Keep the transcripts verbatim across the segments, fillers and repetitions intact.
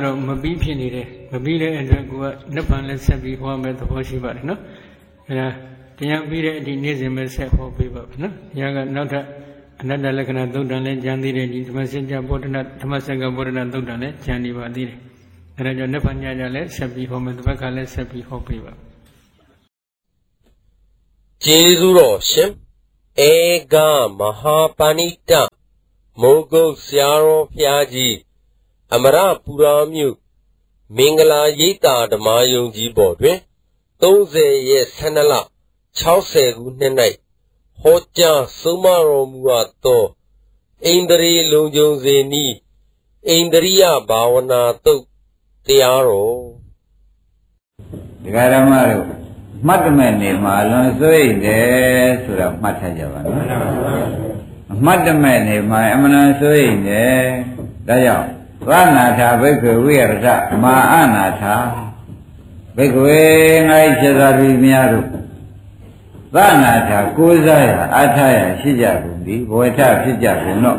မပြီးဖြစ်နေတယ်မပြီးတဲ့အတွက်ကိုကနှစ်ပံလည်းဆက်ပြီးဟောမယ်သဘောရှိပါတယ်နော်အဲဒါတရားပြီးတဲ့အဒီနေ့စဉ်ပဲဆက်ဟောပေးပါနော်တရားကနောက်ထပ်အနတ္တလက္ခဏာသုတ်တံလည်းဉာဏ်သေးတယ်ဒီဓမ္မစကြာဗောဓနာဓမ္မစက္ကဗောဓနာသုတ်တံလည်းဉာဏ်နေပါသေးတယ်အဲဒါကြောင့်နှစ်ပံညညလည်းဆက်ပြီးဟောမယ်တစ်ပတ်ခါလည်းဆက်ပြီးဟောပေးပါကျေးဇူးတော်ရှင်ဧကမဟာပဏိတမိုးကုတ်ဆရာတော်ဘုရားကြီးအမရပူရာမြို့မင်္ဂလာရိပ်သာဓမ္မယုံကြီးပေါ်တွင်သုံးဆယ်ရက်ဆန္ဒလ၆၀ခုနှစ်၌ဟောကြားဆုံးမတော်မူအပ်သောဣန္ဒြေလုံခြုံစေနည်းဣန္ဒြိယဘာဝနာသုတ်တရားတော်ဒကာဓမ္မတို့မှတ်တမဲ့နေမှာလွန်စွရိတ်တယ်ဆိုတာမှတ်ထားကြပါနော်မှတ်တမဲ့နေမှာအမှန်တန်စွရိတ်တယ်ဒါကြောင့်သနာထာဘိက္ခေဝိရဒမာအနာထာဘိက္ခေငါ့ဖြစ်သာသူများတို့သနာထာကိုးစားရအထာရရှိကြကုန်သည်ဘဝထဖြစ်ကြကုန်တော့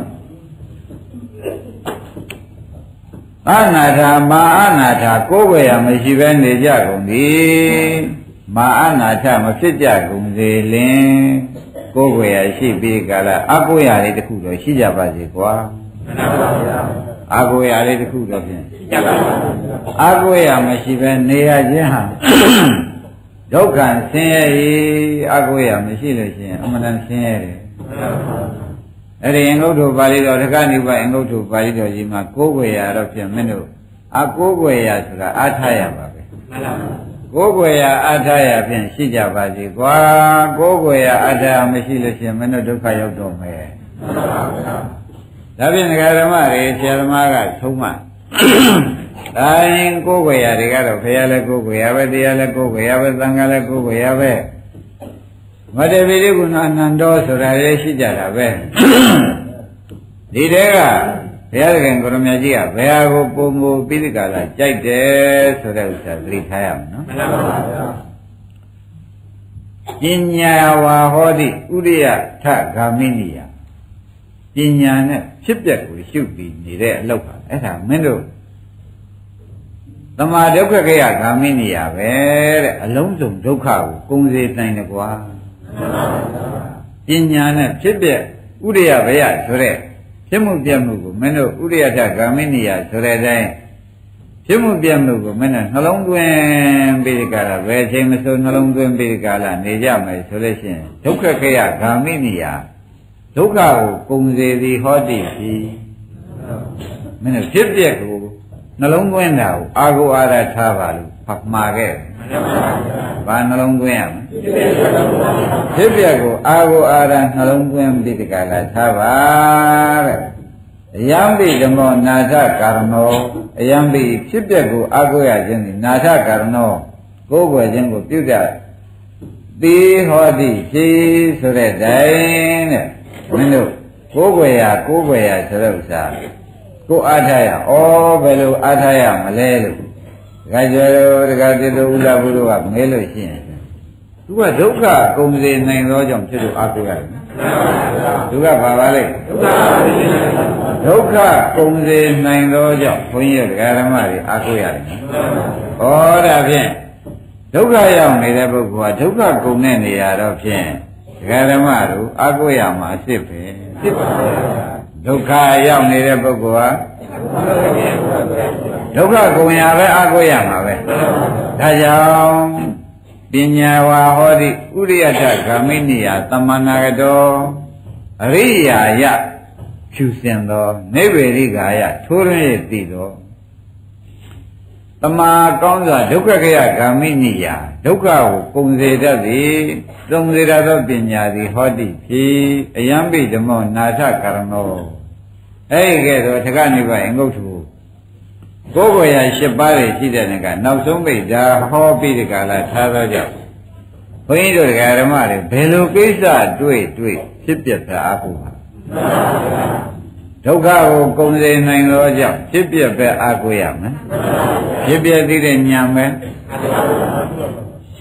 သနာထာမာအနာထာကိုးဝေရမရှိဘဲနေကြကုန်သည်မာအနာထမဖြစ်ကြကုန်စေလင်ကိုယ်ွယ်ရရှိပြီးကြလားအကိုရလေးတစ်ခုတော့ရှိကြပါစေကွာမှန်ပါဗျာအကိုရလေးတစ်ခုတော့ဖြင့်ရှိကြပါပါအကိုရမရှိပဲနေရခြင်းဟာဒုက္ခဆင်းရဲအကိုရမရှိလို့ရှိရင်အမှန်တန်ဆင်းရဲတယ်အဲ့ဒီအင်္ဂုတ္တပါဠိတော်တက္ကနိဗ္ဗာန်အင်္ဂုတ္တပါဠိတော်ကြီးမှာကိုယ်ွယ်ရတော့ဖြင့်မင်းတို့အကိုယ်ွယ်ရဆိုတာအားထားရပါပဲမှန်ပါပါကိုယ်ွယ်ရအထာရဖြင့်ရှိကြပါစေကွာကိုယ်ွယ်ရအထာရမရှိလို့ရှိရင်မင်းတို့ဒုက္ခရောက်တော့မယ်မှန်ပါဗျာဒါဖြင့်ဒကာဓမ္မတွေဆရာသမားကသုံးမှဒါရင်ကိုယ်ွယ်ရတွေကတော့ဘုရားလည်းကိုယ်ွယ်ရပဲတရားလည်းကိုယ်ွယ်ရပဲသံဃာလည်းကိုယ်ွယ်ရပဲမတ္တပိရိကုဏအနန္တောဆိုတာလည်းရှိကြတာပဲဒီတဲကဘုရားခင်ကိုရမကြီးကဘယ်ဟာကိုပုံမူပိဋကလာကြိုက်တယ်ဆိုတဲ့ဥစ္စာသတိထားရမယ်နော်မှန်ပါပါဗျာပညာဝါဟောတိဥရိယထဂာမိနိယပညာနဲ့ဖြစ်ပျက်ကိုရှုပြီးနေတဲ့အလုပ်ပါအဲ့ဒါမင်းတို့သမာဒုက္ခခေယဂာမိနိယပဲတဲ့အလုံးစုံဒုက္ခကိုကုန်စေနိုင်တယ်ကွာမှန်ပါပါပညာနဲ့ဖြစ်ပျက်ဥရိယဘယဆိုတဲ့ဖြစ်မှုပြမှုကိုမင်းတို့ဥရိယထဂာမိနိယဆိုတဲ့အတိုင်းဖြစ်မှုပြမှုကိုမင်းတို့နှလုံးသွင်းပြီးဒီကရဘယ်ချိန်မဆိုနှလုံးသွင်းပြီးဒီကရနေကြမယ်ဆိုလို့ရှိရင်ဒုက္ခခေယဂာမိနိယဒုက္ခကိုကုန်စေသည်ဟောတိပြီမင်းတို့ဖြစ်ပျက်ကိုနှလုံးသွင်းတာကိုအာဟုအာရထားပါလို့ဖတ်မှာခဲ့ဘာနှလုံးသွင်းရမလဲဖြစ်ပျက်ကိုအာဟုအာရနှလုံးသွင်းပြီးဒီကရထားပါတဲ့အယံပိဓမ္မောနာထကာရဏောအယံပိဖြစ်ပျက်ကိုအာဟုရခြင်းသည်နာထကာရဏောကိုယ်ွယ်ခြင်းကိုပြုတတ်သေဟောတိဖြေဆိုတဲ့တိုင်တဲ့မင်းတို့ကိုယ်ွယ်ရကိုယ်ွယ်ရဆိုတဲ့ဥစ္စာကိုအားထားရဩဘယ်လိုအားထားရမလဲလို့ဒကာကျော်တို့ဒကာတိတို့ဥလာဘုတို့ကမဲလို့ရှိရင်သူကဒုက္ခကုန်စေနိုင်သောကြောင့်ဖြစ်လို့အားကိုးရတယ်သူကဘာပါလဲဒုက္ခကုန်စေနိုင်သောကြောင့်ဘုန်းကြီးတို့ဒကာဓမ္မတွေအားကိုးရတယ်ဩဒါဖြင့်ဒုက္ခရောက်နေတဲ့ပုဂ္ဂိုလ်ကဒုက္ခကုန်တဲ့နေရာတော့ဖြင့်ဒကာဓမ္မတို့အားကိုးရမှာအစ်စ်ပဲဖြစ်ပါဘူးဒုက္ခရောက်နေတဲ့ပုဂ္ဂိုလ်ဟာဒုက္ခကုန်ရပဲအားကိုးရမှာပဲဒါကြောင့်ပညာဝါဟောတိဥရိယထဂာမိနိယသမ္မာနာကတောအရိယာယဖြူစင်သောနိဗ္ဗေရိကာယထိုးရင်းသိသောတမာကောင်းစွာဒုက္ခခေယဂာမိနိယဒုက္ခကိုကုန်စေတတ်သည်သုံးစေတတ်သောပညာသည်ဟောတိဖြစ်အယံပိဓမ္မောနာထကာရဏောအဲ့ဒီကဲတော့ထကနိဗ္ဗာန်အင်္ဂုတ္တကိုယ်ကိုယ်ရ၈ပါးတွေရှိတဲ့နေကနောက်ဆုံးပိဒါဟောပြီးဒီကလာထားသောကြောင့်ဘုန်းကြီးတို့ဓမ္မတွေဘယ်လိုကိစ္စတွေ့တွေ့ဖြစ်ပြတာအကူပါဒုက္ခကိုကုန်စေနိုင်သောကြောင့်ဖြစ်ပြပဲအကူရမယ်ဖြစ်ပြသိတဲ့ဉာဏ်ပဲရှ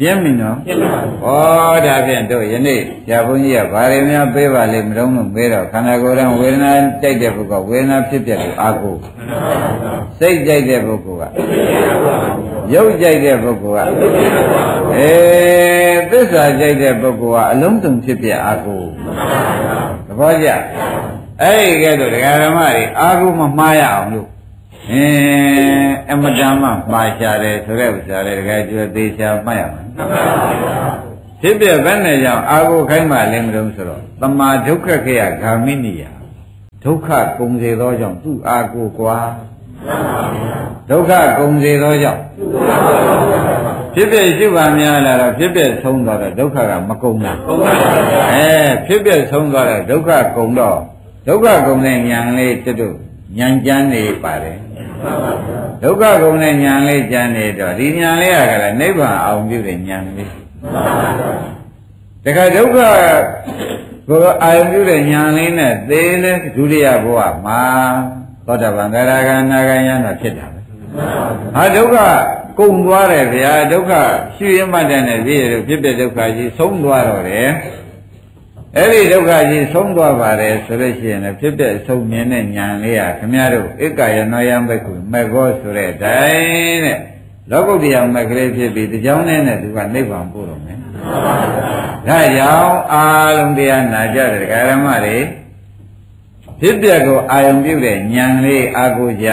ရှင်းပြီနော်ဩဒါဖြင့်တို့ယနေ့ဆရာဘုန်းကြီးကဘာတွေများပေးပါလိမ့်မတော့လို့မေးတော့ခန္ဓာကိုယ်ကဝေဒနာတိုက်တဲ့ပုဂ္ဂိုလ်ဝေဒနာဖြစ်ပြတယ်အာကိုစိတ်ကြိုက်တဲ့ပုဂ္ဂိုလ်ကရုပ်ကြိုက်တဲ့ပုဂ္ဂိုလ်ကအဲသစ္စာကြိုက်တဲ့ပုဂ္ဂိုလ်ကအလုံးစုံဖြစ်ပြအာကိုသဘောကျအဲ့ဒီကဲတော့ဒကာဓမ္မတွေအာကိုမမှားရအောင်လို့အင်းအမတန်မှမှားချတယ်ဆိုတဲ့ဥစ္စာလေတကယ်ကျွသေးချာမှတ်ရမှာဖြစ်ပြဘယ်နဲ့ကြောင့်အာကိုခိုင်းမှလည်းမလို့ဆိုတော့တမာဒုက္ခခေယဂာမိနိယဒုက္ခကုန်စေသောကြောင့်သူ့အာကိုကွာဒုက္ခကုန်စေသောကြောင့်ဖြစ်ပြရှိပါများလာတော့ဖြစ်ပြဆုံးသွားတော့ဒုက္ခကမကုန်ဘူးအဲဖြစ်ပြဆုံးသွားတော့ဒုက္ခကုန်တော့ဒုက္ခကုန်တဲ့ဉာဏ်လေးတွတ်တွတ်ဉာဏ်ကျမ်းနေပါတယ်ဒုက္ခကုန်တဲ့ဉာဏ်လေးကျမ်းနေတော့ဒီဉာဏ်လေးကလည်းနိဗ္ဗာန်အောင်ပြုတဲ့ဉာဏ်လေးတခါဒုက္ခကိုအာရုံပြုတဲ့ဉာဏ်လေးနဲ့သေလဲဒုတိယဘဝမှာသောတာပန်သရဂံနာဂံယန္တာဖြစ်တာပဲဟာဒုက္ခကုန်သွားတယ်ဗျာဒုက္ခရှိရမှတ်တဲ့နဲ့ပြည့်ရဖြစ်ဖြစ်ဒုက္ခကြီးဆုံးသွားတော့တယ်အဲ့ဒီဒုက္ခကြီးဆုံးသွားပါတယ်ဆိုလို့ရှိရင်လည်းဖြစ်ဖြစ်ဆုံးမြင်တဲ့ဉာဏ်လေးဟာခမည်းတော်ဧကယနောယံဘက်ကိုမေဃောဆိုတဲ့အတိုင်းတဲ့လောကုတ္တရာမက်ကလေးဖြစ်ပြီးဒီကြောင်းနဲ့နဲ့သူကနိဗ္ဗာန်ပို့တော့မယ်ဒါကြောင့်အာလုံးတရားနာကြတဲ့ဓမ္မတွေဖြစ်ပြကိုအာယုံပြုတဲ့ဉာဏ်လေးအာကိုကြ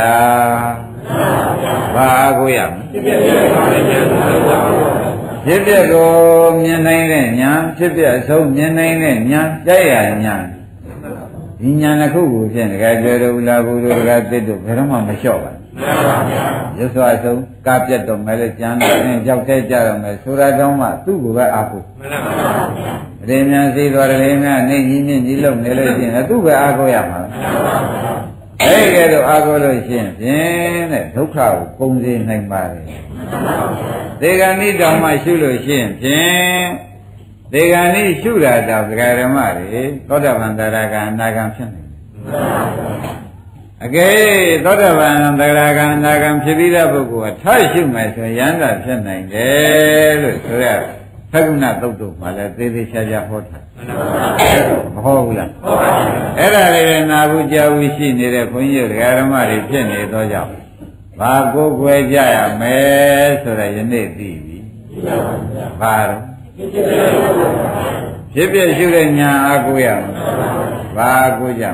ဘာအာကိုရမလဲဖြစ်ပြကိုမြင်နိုင်တဲ့ဉာဏ်ဖြစ်ပြအဆုံးမြင်နိုင်တဲ့ဉာဏ်ကြိုက်ရဉာဏ်ဒီဉာဏ်တစ်ခုကိုဖြင့်တကယ်ကြွယ်တော်လာဘူးတို့တကယ်တစ်တို့ဘယ်တော့မှမလျှော့ပါဘူးရသောအဆုံးကားပြတ်တော်မယ်လေကျမ်းတော်နဲ့ကြောက်တဲ့ကြတော့မယ်ဆိုတာတောင်းမှသူ့ကိုပဲအာကိုမှန်ပါပါရေမြန်စီတော်ရေမြန်နေကြီးမြင့်ကြီးလုံနေလို့ရှိရင်သူ့ပဲအာကိုရမှာအဲ့ဒီကဲတော့အာကိုလို့ရှိရင်ဖြင့်တဲ့ဒုက္ခကိုကုန်စေနိုင်ပါတယ်ဒေဂဏိတောင်မှရှုလို့ရှိရင်ဖြင့်ဒေဂဏိရှုတာတော့ဒကာဓမ္မတွေသောတာပန်သရဂံအနာဂံဖြစ်နေတယ်အကယ်သောတာပန်သရဂံအနာဂံဖြစ်ပြီးတဲ့ပုဂ္ဂိုလ်ကထားရှုမယ်ဆိုရင်ယန္တာဖြစ်နိုင်တယ်လို့ဆိုရသက္ကုဏသုတ်တို့မှလည်းသေးသေးချာချာဟောထားမဟုတ်ဘူးလားဟုတ်ပါဘူးအဲ့ဒါလေးနာဘူးကြားဘူးရှိနေတဲ့ဘုန်းကြီးတို့ဓမ္မတွေဖြစ်နေသောကြောင့်ဘာကိုယ်ွယ်ကြရမယ်ဆိုတော့ယနေ့သိပြီဘာတော့ဖြစ်ဖြစ်ရှုတဲ့ညာအကူရဘာအကူကြ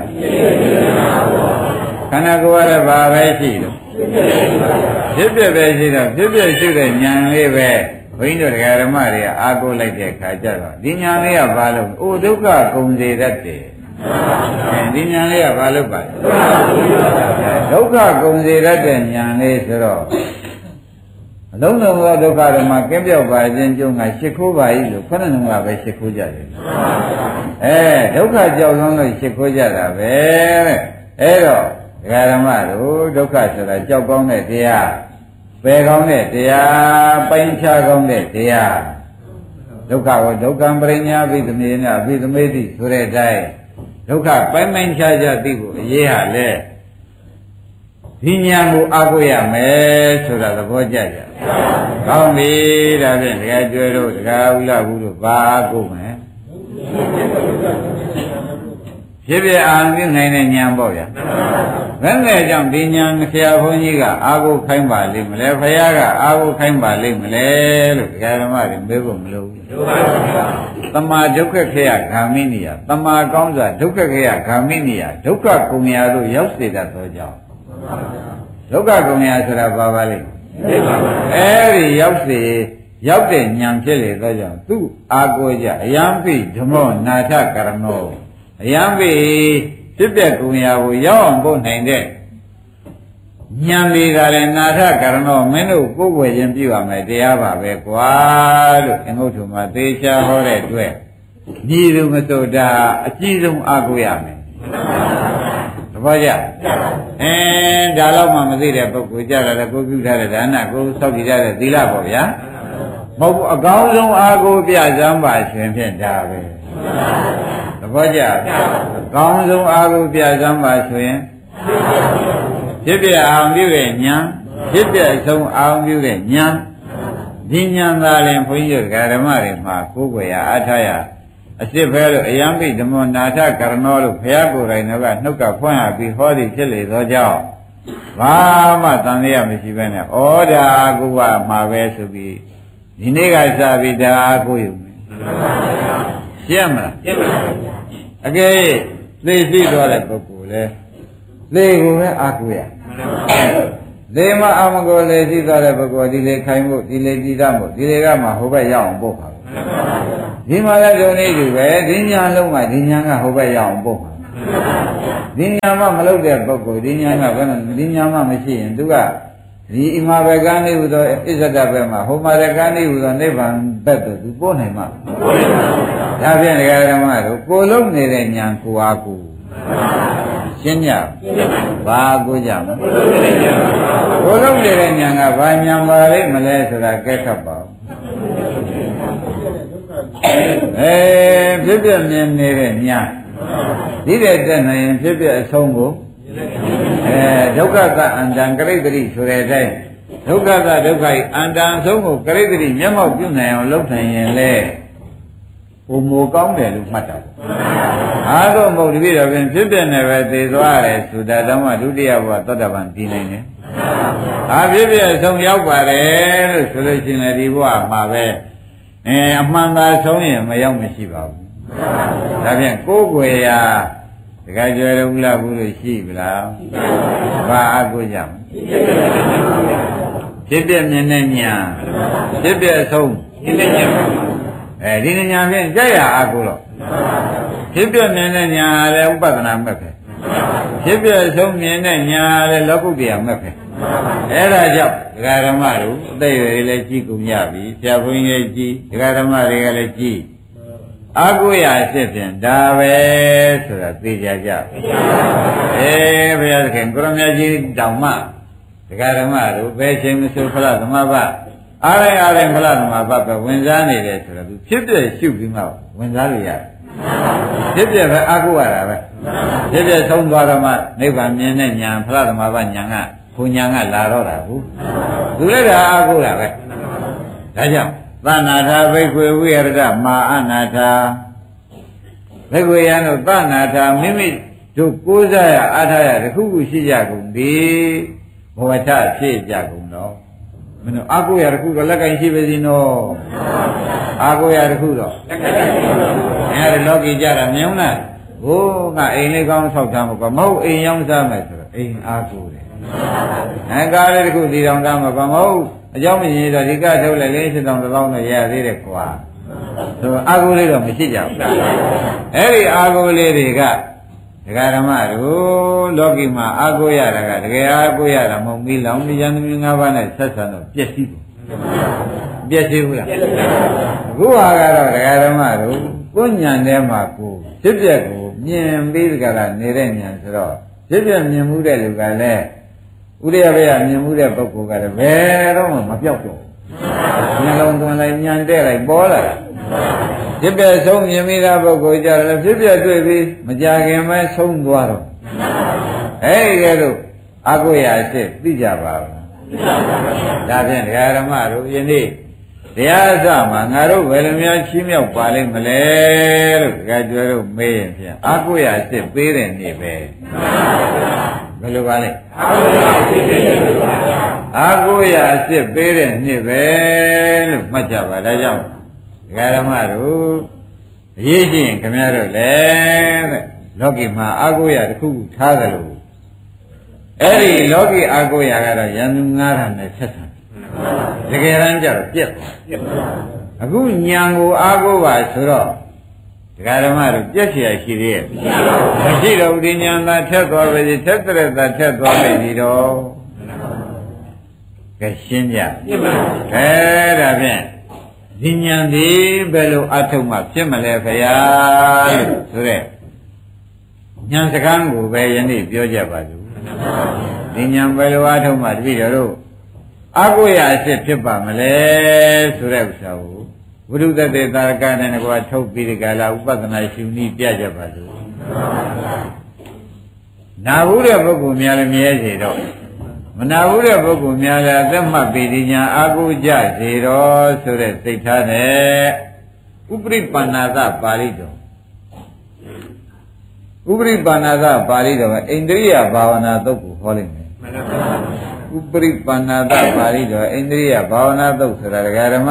ခန္ဓာကိုယ်ရဘာပဲရှိတော့ဖြစ်ဖြစ်ပဲရှိတော့ဖြစ်ဖြစ်ရှုတဲ့ညာလေးပဲဘုန်းကြီးတို့ဓမ္မတွေကအာကိုလိုက်တဲ့ခါကျတော့ဒီညာလေးကဘာလို့အိုဒုက္ခကုန်စေတတ်တယ်အဲဒီညာလေးကဘာလို့ပါဒုက္ခကုန်စေတတ်တဲ့ညာလေးဆိုတော့အလုံးစုံသောဒုက္ခတွေမှာကင်းပြောက်ပါခြင်းကျုံကရှ िख ိုးပါ၏လို့ခဏလုံးကပဲရှ िख ိုးကြတယ်အဲဒုက္ခကြောက်လုံးလို့ရှ िख ိုးကြတာပဲတဲ့အဲတော့ဒကာဓမ္မတို့ဒုက္ခဆိုတာကြောက်ကောင်းတဲ့တရားပယ်ကောင်းတဲ့တရားပိုင်းခြားကောင်းတဲ့တရားဒုက္ခကိုဒုက္ခံပရိညာဘိသမေနအဘိသမေတိဆိုတဲ့အတိုင်းဒုက္ခပိုင်းပိုင်းခြားခြားသိဖို့အရေးဟာလေဒီဉာဏ်ကိုအားကိုးရမယ်ဆိုတာသဘောကျကြ။ကောင်းပြီဒါဖြင့်ဒကာကျွဲတို့ဒကာဥလာဘူးတို့ဘာအားကိုးမလဲ။ဖြစ်ဖြစ်အာရုံပြုနိုင်တဲ့ဉာဏ်ပေါ့ဗျာ။ဘယ်နဲ့ကြောင့်ဒီဉာဏ်ဆရာဘုန်းကြီးကအားကိုးခိုင်းပါလိမ့်မလဲ။ဘုရားကအားကိုးခိုင်းပါလိမ့်မလဲလို့ဒကာဓမ္မတွေမေးဖို့မလိုဘူး။တမာဒုက္ခခေယဂာမိနိယတမာကောင်းစွာဒုက္ခခေယဂာမိနိယဒုက္ခကုန်ရာသို့ရောက်စေတတ်သောကြောင့်ဒုက္ခကုန်ရာဆိုတာဘာပါလိမ့်အဲဒီရောက်စေရောက်တဲ့ဉာဏ်ဖြစ်လေသောကြောင့်သူအာကိုကြအယံပိဓမ္မောနာထကရဏောအယံပိဖြစ်တဲ့ကုန်ရာကိုရောက်အောင်ပို့နိုင်တဲ့ဉာဏ်တွေကလည်းနာထကရဏောမင်းတို့ကိုယ်ဝယ်ခြင်းပြုရမယ်တရားပါပဲကွာလို့အင်္ဂုတ္တမှာသေချာဟောတဲ့အတွက်ညီသူမစိုးတာအကြီးဆုံးအာကိုရမယ်သဘောကျအင်းဒါတော့မှမသိတဲ့ပုဂ္ဂိုလ်ကြတာလည်းကိုပြုထားတဲ့ဒါနကိုစောင့်ကြည့်ရတဲ့သီလပေါ့ဗျာမဟုတ်ဘူးအကောင်းဆုံးအာကိုပြစမ်းပါရှင်ဖြင့်ဒါပဲသဘောကျအကောင်းဆုံးအာကိုပြစမ်းပါဆိုရင်ဖြစ်ပြအောင်ပြုတဲ့ဉာဏ်ဖြစ်ပြဆုံးအောင်ပြုတဲ့ဉာဏ်ဒီညာသာရင်ဘုန်းကြီးတို့ဓမ္မတွေမှာကိုယ်ွယ်ရအားထားရအစစ်ဖဲလို့အယံပိဓမ္မနာထကရဏောလို့ဘုရားကိုယ်တိုင်တော့ကနှုတ်ကဖွင့်ရပြီးဟောသည်ဖြစ်လေသောကြောင့်ဘာမှတန်ရမရှိပဲနဲ့ဩဒါကုဝမှာပဲဆိုပြီးဒီနေ့ကစပြီးဒါအကိုယူမယ်ရှင်းမလားရှင်းပါပါအကယ်သိသိသွားတဲ့ပုဂ္ဂိုလ်လေသိကိုပဲအာကိုရဒီမှာအမကိုလေသိသွားတဲ့ပုဂ္ဂိုလ်ဒီလေခိုင်ဖို့ဒီလေတည်တတ်ဖို့ဒီလေကမှဟိုဘက်ရောက်အောင်ပို့ပါဒီမှာလည်းဒုံနေပြီပဲဒီညာလုံးကဒီညာကဟိုဘက်ရောက်အောင်ပို့ပါဒီညာမှမလုပ်တဲ့ပုဂ္ဂိုလ်ဒီညာကဘယ်နဲ့ဒီညာမှမရှိရင်သူကဒီအမှာဘကံလေးဟူသောအစ္ဆဒဘက်မှာဟိုမှာရကံလေးဟူသောနိဗ္ဗာန်ဘက်သို့သူပို့နိုင်မှာဒါဖြင့်ဒကာဓမ္မတို့ကိုလုံးနေတဲ့ညာကိုအားကိုရှင်းကြဘာကိုကြမကိုလုံးနေတဲ့ညာကဘာညာပါလိမ့်မလဲဆိုတာကဲခတ်ပါအဲဖြစ်ပြမြင်နေတဲ့ညာဒီတဲ့တက်နိုင်ရင်ဖြစ်ပြအဆုံးကိုအဲဒုက္ခကအန္တံကရိတ္တိဆိုတဲ့အတိုင်းဒုက္ခကဒုက္ခဤအန္တံအဆုံးကိုကရိတ္တိမျက်မှောက်ပြုနိုင်အောင်လုပ်နိုင်ရင်လေဘုံမိုကောင်းတယ်လို့မှတ်တာအားတော့မဟုတ်တပြည့်တော့ပြင်ဖြစ်ပြနေပဲသိသွားတယ်ဆိုတာတော့မှဒုတိယဘဝသောတာပန်ပြီးနိုင်တယ်အားဖြစ်ပြအဆုံးရောက်ပါတယ်လို့ဆိုလို့ရှိရင်ဒီဘဝမှာပဲအဲအမှန်သာဆုံးရင်မရောက်မရှိပါဘူးဒါဖြင့်ကိုယ်ွယ်ရာတခါကျွဲတော့ဥလာဘူးလို့ရှိဗလားဘာအကူကြမဖြစ်ပြမြင်တဲ့ညာဖြစ်ပြအဆုံးအဲဒီညာဖြင့်ကြက်ရအကူတော့ဖြစ်ပြမြင်တဲ့ညာလည်းဥပဒနာမဲ့ပဲဖြစ်ပြအဆုံးမြင်တဲ့ညာလည်းလောကုတ္တရာမဲ့ပဲအဲ့ဒါကြောင့်ဒကာဓမ္မတို့အသိတွေလည်းကြည်ကုန်ကြပြီဆရာဘုန်းကြီးလည်းကြည်ဒကာဓမ္မတွေကလည်းကြည်အာကိုရအဖြစ်ဖြင့်ဒါပဲဆိုတာသိကြကြအေးဘုရားသခင်ကိုရမကြီးတောင်မှဒကာဓမ္မတို့ဘယ်ချိန်မဆိုဖလားသမဘအားရအားရဖလားသမဘပဲဝင်စားနေတယ်ဆိုတော့သူဖြစ်ပြရှုပြီးမှဝင်စားလို့ရတယ်ဖြစ်ပြပဲအာကိုရတာပဲဖြစ်ပြဆုံးသွားတော့မှနိဗ္ဗာန်မြင်တဲ့ညာဖလားသမဘညာကဘုံညာကလာတော့တာဘူးသူလည်းဒါအာကိုရပဲဒါကြောင့်သနာထာဘိက္ခွေဝိရဒမာအနာထာဘိက္ခွေယံတို့သနာထာမိမိတို့ကိုးစားရအားထားရတခုခုရှိကြကုန်သည်ဘဝထဖြစ်ကြကုန်တော့မင်းတို့အာကိုရတခုတော့လက်ကင်ရှိပါစီနော်အာကိုရတခုတော့လက်ကင်ရှိပါဘူးအဲ့ဒါလောကီကြတာမြင်လားဟိုးငါအိမ်လေးကောင်းဆောက်ထားမှာကမဟုတ်အိမ်ရောင်းစားမယ်ဆိုတော့အိမ်အာကိုတယ်အဲကားလေးတခုဒီတောင်သားမှာကမဟုတ်အကြောင်းမရင်တော့ဒီကထုတ်လိုက်လေးစစ်တောင်တစ်လောင်းတော့ရသေးတယ်ကွာဆိုအာကိုလေးတော့မရှိကြဘူးအဲ့ဒီအာကိုလေးတွေကဒကာဓမ္မတို့လောကီမှာအာကိုရတာကတကယ်အာကိုရတာမဟုတ်မီလောင်ဒီယန္တမီငါးပါးနဲ့ဆက်ဆံတော့ပျက်စီးတယ်ပျက်စီးဘူးလားအခုဟာကတော့ဒကာဓမ္မတို့ကိုညံထဲမှာကိုဖြစ်ပျက်ကိုမြင်ပြီးကြတာနေတဲ့ညံဆိုတော့ဖြစ်ပျက်မြင်မှုတဲ့လူကလည်းဥရိယဘေးကမြင်မှုတဲ့ပုဂ္ဂိုလ်ကလည်းဘယ်တော့မှမပြောက်တော့ဘူးဉာဏ်လုံးသွန်လိုက်ဉာဏ်တဲ့လိုက်ပေါ်လာတာဖြစ်ပြဆုံးမြင်မိတဲ့ပုဂ္ဂိုလ်ကြတယ်ဖြစ်ပြတွေ့ပြီးမကြခင်မဲဆုံးသွားတော့အဲဒီကဲတော့အကုရာအစ်သိကြပါဘူးဒါဖြင့်ဒကာဓမ္မတို့ယနေ့တရားအစမှာငါတို့ဘယ်လိုများချီးမြှောက်ပါလိမ့်မလဲလို့ဒကာကျွဲတို့မေးရင်ဖြင့်အကုရာအစ်ပေးတဲ့နေ့ပဲဘယ်လိုပါလဲအာကိုရအစ်စ်ပေးတဲ့နှစ်ပဲလို့မှတ်ကြပါဒါကြောင့်ဒကာဓမ္မတို့အရေးကြီးရင်ခင်ဗျားတို့လည်းတဲ့လောကီမှာအာကိုရတစ်ခုခုထားတယ်လို့အဲ့ဒီလောကီအာကိုရကတော့ယန္တုငါးဌာနဲ့ဆက်ဆံတကယ်တမ်းကျတော့ပြက်အခုညာကိုအာကိုပါဆိုတော့ဒကာဓမ္မတို့ပြက်เสียရှိသေးရဲ့မရှိတော့ဘူးဒီညာသာထက်သွားပဲဒီထက်တဲ့သာထက်သွားပဲဒီတော့ကဲရှင်းကြအဲဒါဖြင့်ဒီညာဒီဘယ်လိုအထုံးမှဖြစ်မလဲခရားလို့ဆိုတဲ့ညာစကားကိုပဲယနေ့ပြောကြပါစို့ဒီညာဘယ်လိုအထုံးမှတပည့်တော်တို့အကုရအဖြစ်ဖြစ်ပါမလဲဆိုတဲ့ဥစ္စာကိုဝိရုဒ္ဓတေတာရကနဲ့ကွာထုတ်ပြီးဒီကလာဥပဒနာရှုနည်းပြကြပါစို့နာဘူးတဲ့ပုဂ္ဂိုလ်များလည်းမြဲစေတော့မနာဘူးတဲ့ပုဂ္ဂိုလ်များလည်းအသက်မှတ်ပြီးဒီညာအာကိုကြစေတော်ဆိုတဲ့စိတ်ထားနဲ့ဥပရိပန္နာသပါဠိတော်ဥပရိပန္နာသပါဠိတော်ကအိန္ဒြိယဘာဝနာသုတ်ကိုဟောလိုက်မယ်ဥပရိပန္နာသပါဠိတော်အိန္ဒြိယဘာဝနာသုတ်ဆိုတာဒကာဓမ္မ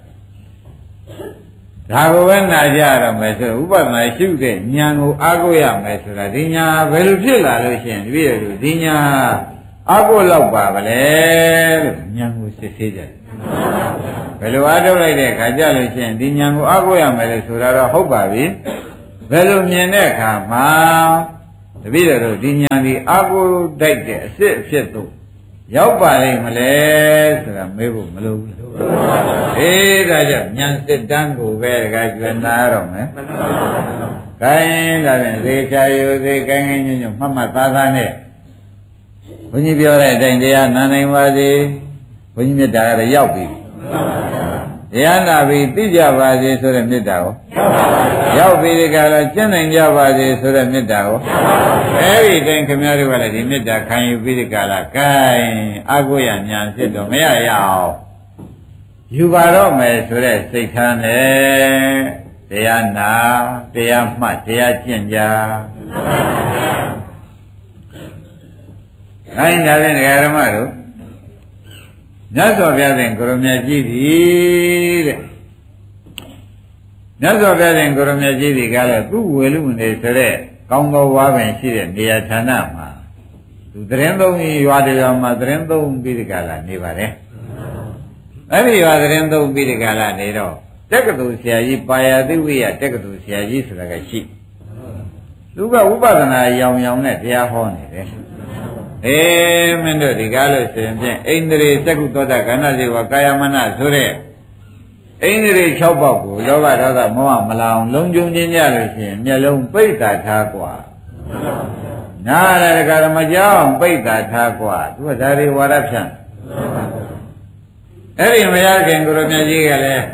ဒါကိုပဲနာကြရမယ်ဆိုဥပဒနာရှုတဲ့ဉာဏ်ကိုအားကိုးရမယ်ဆိုတာဒီညာဘယ်လိုဖြစ်လာလို့ရှိရင်တပည့်တို့ဒီညာအားကိုးလောက်ပါဗလဲလို့ဉာဏ်ကိုစစ်ဆေးကြတယ်ဘယ်လိုအားထုတ်လိုက်တဲ့အခါကြလို့ရှိရင်ဒီဉာဏ်ကိုအားကိုးရမယ်လို့ဆိုတာတော့ဟုတ်ပါပြီဘယ်လိုမြင်တဲ့အခါမှာတပည့်တို့ဒီဉာဏ်ဒီအားကိုးတိုက်တဲ့အစစ်အဖြစ်တို့ရောက်ပါလိမ့်မလဲဆိုတာမေးဖို့မလိုဘူးအေးဒါကြောင့်ဉာဏ်စစ်တမ်းကိုပဲတခါကျွမ်းနာရတော့မယ်ခိုင်းဒါဖြင့်သေချာယူသေးကိုင်းကိုင်းညွန့်ညွန့်မှတ်မှတ်သားသားနဲ့ဘုန်းကြီးပြောတဲ့အတိုင်းတရားနာနိုင်ပါစေဘုန်းကြီးမြတ်တာကတော့ရောက်ပြီတရားနာပြီးသိကြပါစေဆိုတဲ့မေတ္တာကိုရောက်ပြီဒီကလာကျင့်နိုင်ကြပါစေဆိုတဲ့မေတ္တာကိုအဲဒီတိုင်းခင်ဗျားတို့ကလည်းဒီမေတ္တာခံယူပြီးဒီကလာကိုင်းအကုရညာဖြစ်တော့မရရအောင်ယူပါတော့မယ်ဆိုတဲ့စိတ်ထားနဲ့တရားနာတရားမှတ်တရားကျင့်ကြခိုင်းတာဖြင့်ဒကာဓမ္မတို့မြတ်စွာဘုရားရှင်ကိုရမကြီးသည်တဲ့မြတ်စွာဘုရားရှင်ကိုရမကြီးသည်ကလည်းသူ့ဝေလူနေဆိုတဲ့ကောင်းသောဝါပင်ရှိတဲ့နေရာဌာနမှာသူသရင်သုံးရွာတရားမှာသရင်သုံးပြီးဒီကလာနေပါတယ်အဲ့ဒီရွာသရင်သုံးပြီးဒီကလာနေတော့တက္ကသိုလ်ဆရာကြီးပါယာသိဝိယတက္ကသိုလ်ဆရာကြီးဆိုတာကရှိသူကဝိပဿနာရောင်ရောင်နဲ့တရားဟောနေတယ်အေးမင်းတို့ဒီကားလို့ဆိုရင်ဖြင့်ဣန္ဒြေသက္ကုသောတာကဏ္ဍစေဝကာယမနဆိုတဲ့ဣန္ဒြေ၆ပေါက်ကိုလောဘဒေါသမောဟမလောင်လုံးကျုံခြင်းကြလို့ရှိရင်မျက်လုံးပိတ်တာထားกว่าနားရတဲ့ကာရမကြောင်းပိတ်တာထားกว่าသူကဒါတွေဝါဒဖြန့်အဲ့ဒီမရခင်ကိုရမြတ်ကြီးကလည်း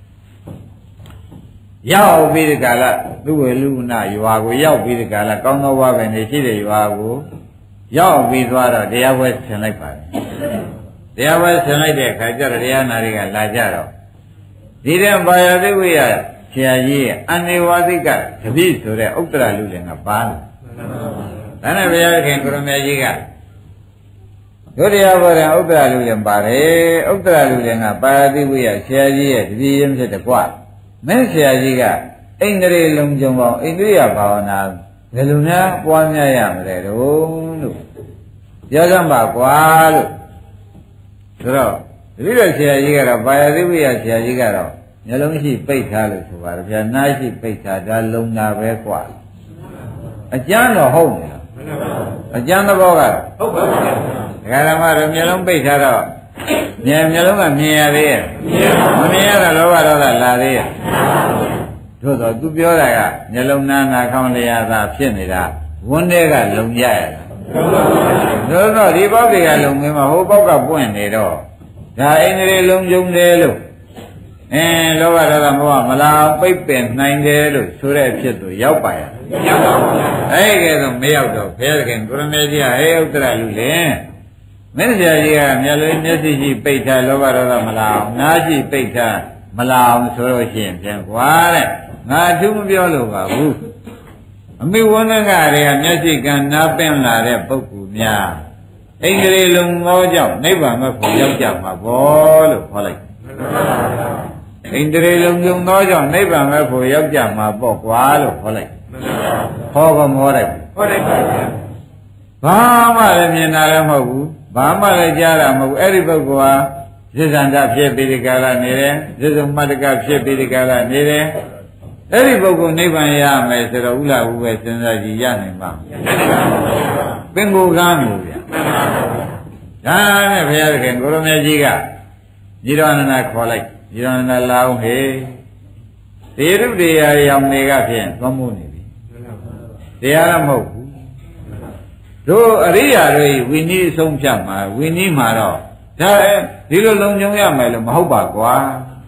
ရောက်ပြီးဒီကလာသူ့ဝေလူနာရွာကိုရောက်ပြီးဒီကလာကောင်းသောဘဝပဲနေရှိတဲ့ရွာကိုရောက်ပြီးသွားတော့တရားပွဲဆင်လိုက်ပါတယ်တရားပွဲဆင်လိုက်တဲ့အခါကျတော့တရားနာတွေကလာကြတော့ဒီတဲ့ဘာယာသိဝိယဆရာကြီးရဲ့အနိဝါသိကတပိဆိုတဲ့ဥတ္တရလူလည်းကပါလာဒါနဲ့ဘုရားခင်ကိုရမကြီးကဒုတိယဘောရဥတ္တရလူလည်းပါတယ်ဥတ္တရလူလည်းကဘာယာသိဝိယဆရာကြီးရဲ့တပိရင်းဖြစ်တဲ့ကွာမင်းဆရာကြီးကအိန္ဒြေလုံးကြုံပေါင်းအိန္ဒြိယဘာဝနာဘယ်လိုများပွားများရမလဲတော့လို့ပြောစမ်းပါကွာလို့ဆိုတော့တပည့်တော်ဆရာကြီးကတော့ဘာယာသိဝိယဆရာကြီးကတော့မျက်လုံးရှိပိတ်ထားလို့ဆိုပါတော့ဗျာနားရှိပိတ်ထားဒါလုံနာပဲကွာအကျမ်းတော့ဟုတ်နေလားအကျမ်းသဘောကတော့ဟုတ်ပါဘူးဒကာဓမ္မတို့မျက်လုံးပိတ်ထားတော့မြင်မျက်လုံးကမြင်ရသေးရဲ့မမြင်ရတော့လောဘဒေါသလာသေးရဲ့သို့တော့သူပြောတာကမျက်လုံးနားနာခေါင်းလျာသာဖြစ်နေတာဝန်းထဲကလုံရရတာသို့တော့ဒီပေါက်တွေကလုံမင်းမဟိုပေါက်ကပွင့်နေတော့ဒါအိန္ဒြေလုံးကျုံတယ်လို့အင်းလောဘဒေါသမောဟမလာပိတ်ပင်နိုင်တယ်လို့ဆိုတဲ့အဖြစ်သူရောက်ပါရဲ့ရောက်ပါဘူးအဲ့ကဲတော့မရောက်တော့ဘုရားခင်ကိုရမေကြီးကဟဲဥတ္တရလူလေမင်းဆရာကြီးကမျက်လုံးမျက်စိရှိပိတ်ထားလောဘဒေါသမလာအောင်နားရှိပိတ်ထားမလာအောင်ဆိုလို့ရှိရင်ပြန်ကွာတဲ့ငါသူမပြောလို့ပါဘူးအမိဝန္ဒကတွေကမျက်စိကနားပင်လာတဲ့ပုဂ္ဂိုလ်များအိန္ဒြေလုံးသောကြောင့်နိဗ္ဗာန်မဖို့ရောက်ကြမှာပေါ့လို့ခေါ်လိုက်အိန္ဒြေလုံးကျုံသောကြောင့်နိဗ္ဗာန်မဖို့ရောက်ကြမှာပေါ့ကွာလို့ခေါ်လိုက်ဟောကမောလိုက်ဟောလိုက်ပါဗျာဘာမှလည်းမြင်တာလည်းမဟုတ်ဘူးဘာမှလည်းကြားတာမဟုတ်ဘူးအဲ့ဒီပုဂ္ဂိုလ်ဟာဇိဇန္တဖြစ်ပြီးဒီကလာနေတယ်ဇိဇုမတ္တကဖြစ်ပြီးဒီကလာနေတယ်အဲ့ဒီပုဂ္ဂိုလ်နိဗ္ဗာန်ရမယ်ဆိုတော့ဥလာဘူးပဲစဉ်းစားကြည့်ရနိုင်ပါ့ပင်ကိုကမ်းလို့ဗျာဒါနဲ့ဘုရားသခင်ကိုရမကြီးကညီတော်နန္ဒခေါ်လိုက်ညီတော်နန္ဒလာအောင်ဟေးတေရုတရားရောင်တွေကဖြင့်သွမ်းမိုးနေပြီတရားလည်းမဟုတ်ဘူးတို့အရိယာတွေဝိနည်းအဆုံးဖြတ်မှာဝိနည်းမှာတော့ဒါဒီလိုလုံခြုံရမယ်လို့မဟုတ်ပါကွာ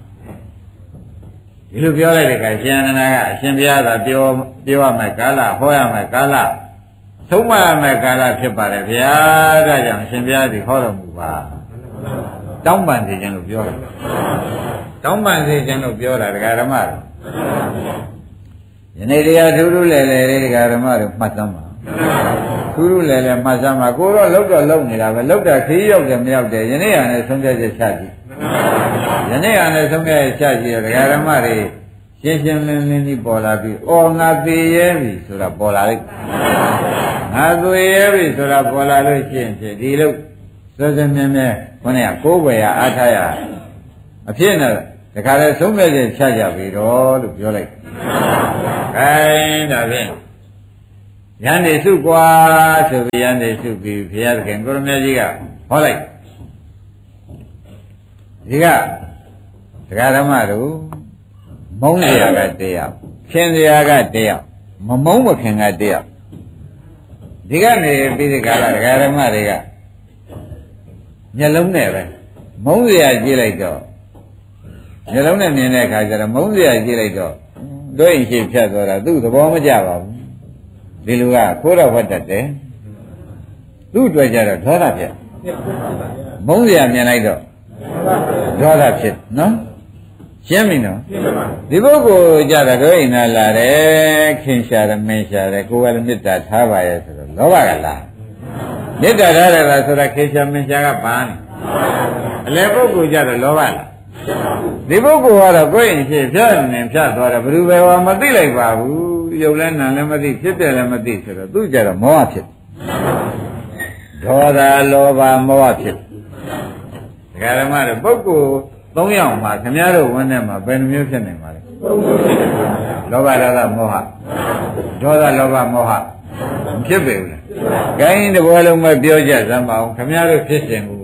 ဒီလိုပြောလိုက်တဲ့အခါရှင်နန္ဒကအရှင်ဘုရားသာပြောပြောရမယ်ကာလဟောရမယ်ကာလဆုံးမရမယ့်ကာလဖြစ်ပါတယ်ဗျာဒါကြောင့်ရှင်ဘုရားဒီဟောတော်မူပါတောင်းပန်စေခြင်းလို့ပြောတာတောင်းပန်စေခြင်းလို့ပြောတာဒကာဓမ္မတို့ယနေ့တရားထူးထူးလဲလဲဒကာဓမ္မတို့မှတ်သမ်းပါထူးထူးလဲလဲမှတ်သမ်းပါကိုတော့လောက်တော့လောက်နေတာပဲလောက်တာခီးရောက်တယ်မရောက်တယ်ယနေ့ကလည်းဆုံးဖြတ်ချက်ချကြည့်ယနေ့ကလည်းဆုံးဖြတ်ချက်ချကြည့်ဒကာဓမ္မတွေရှင်းရှင်းလင်းလင်းကြီးပေါ်လာပြီးအော်ငါသိရဲပြီဆိုတာပေါ်လာလိုက်ငါသိရဲပြီဆိုတာပေါ်လာလို့ရှိရင်ဒီလိုစစမြဲမြဲခေါင်းကကိုးွယ်ရအားထားရအဖြစ်နဲ့တခါလဲဆုံးဖြတ်ချက်ချကြပြီတော့လို့ပြောလိုက်ခိုင်းဒါဖြင့်ယန္တိစုကွာဆိုပြီးယန္တိစုပြီးဘုရားသခင်ကိုရမကြီးကဟောလိုက်ဒီကဒကာဓမ္မတို့မုန်းစရာကတရားခင်စရာကတရားမမုန်းမခင်ကတရားဒီကနေပြီးဒီကလာဒကာဓမ္မတွေကမျက်လုံးနဲ့ပဲမုန်းစရာကြည့်လိုက်တော့မျက်လုံးနဲ့မြင်တဲ့အခါကျတော့မုန်းစရာကြည့်လိုက်တော့တို့ရင်ရှိဖြတ်သွားတာသူ့သဘောမကျပါဘူးဒီလူကခိုးတော့ဝတ်တတ်တယ်သူ့တွေ့ကြတော့ဒေါသဖြစ်မုန်းစရာမြင်လိုက်တော့ဒေါသဖြစ်နော်ရှင်းပြီနော်ဒီပုဂ္ဂိုလ်ကြတာတို့အိမ်သာလာတယ်ခင်ရှာတယ်မင်းရှာတယ်ကိုယ်ကလည်းမေတ္တာထားပါရဲ့ဆိုတော့လောဘကလားမေတ္တာထားတယ်လားဆိုတာခင်ရှာမင်းရှာကဘာနေအလဲပုဂ္ဂိုလ်ကြတော့လောဘလားဒီပုဂ္ဂိုလ်ကတော့ကိုယ်အိမ်ရှိဖြတ်နေဖြတ်သွားတယ်ဘယ်သူပဲဟောမသိလိုက်ပါဘူးရုပ်လည်းနာလည်းမသိဖြစ်တယ်လည်းမသိဆိုတော့သူကြတော့မောဟဖြစ်ဒေါသလောဘမောဟဖြစ်ဒကာဓမ္မတို့ပုဂ္ဂိုလ်သုံးယောက်မှာခင်ဗျားတို့ဝန်းထဲမှာဘယ်နှမျိုးဖြစ်နိုင်ပါလဲလောဘဒေါသမောဟဒေါသလောဘမောဟမဖြစ်ပေဘူးလားဂိုင်းတဘောလုံးပဲပြောကြစမ်းပါအောင်ခင်ဗျားတို့ဖြစ်ရှင်ဘူး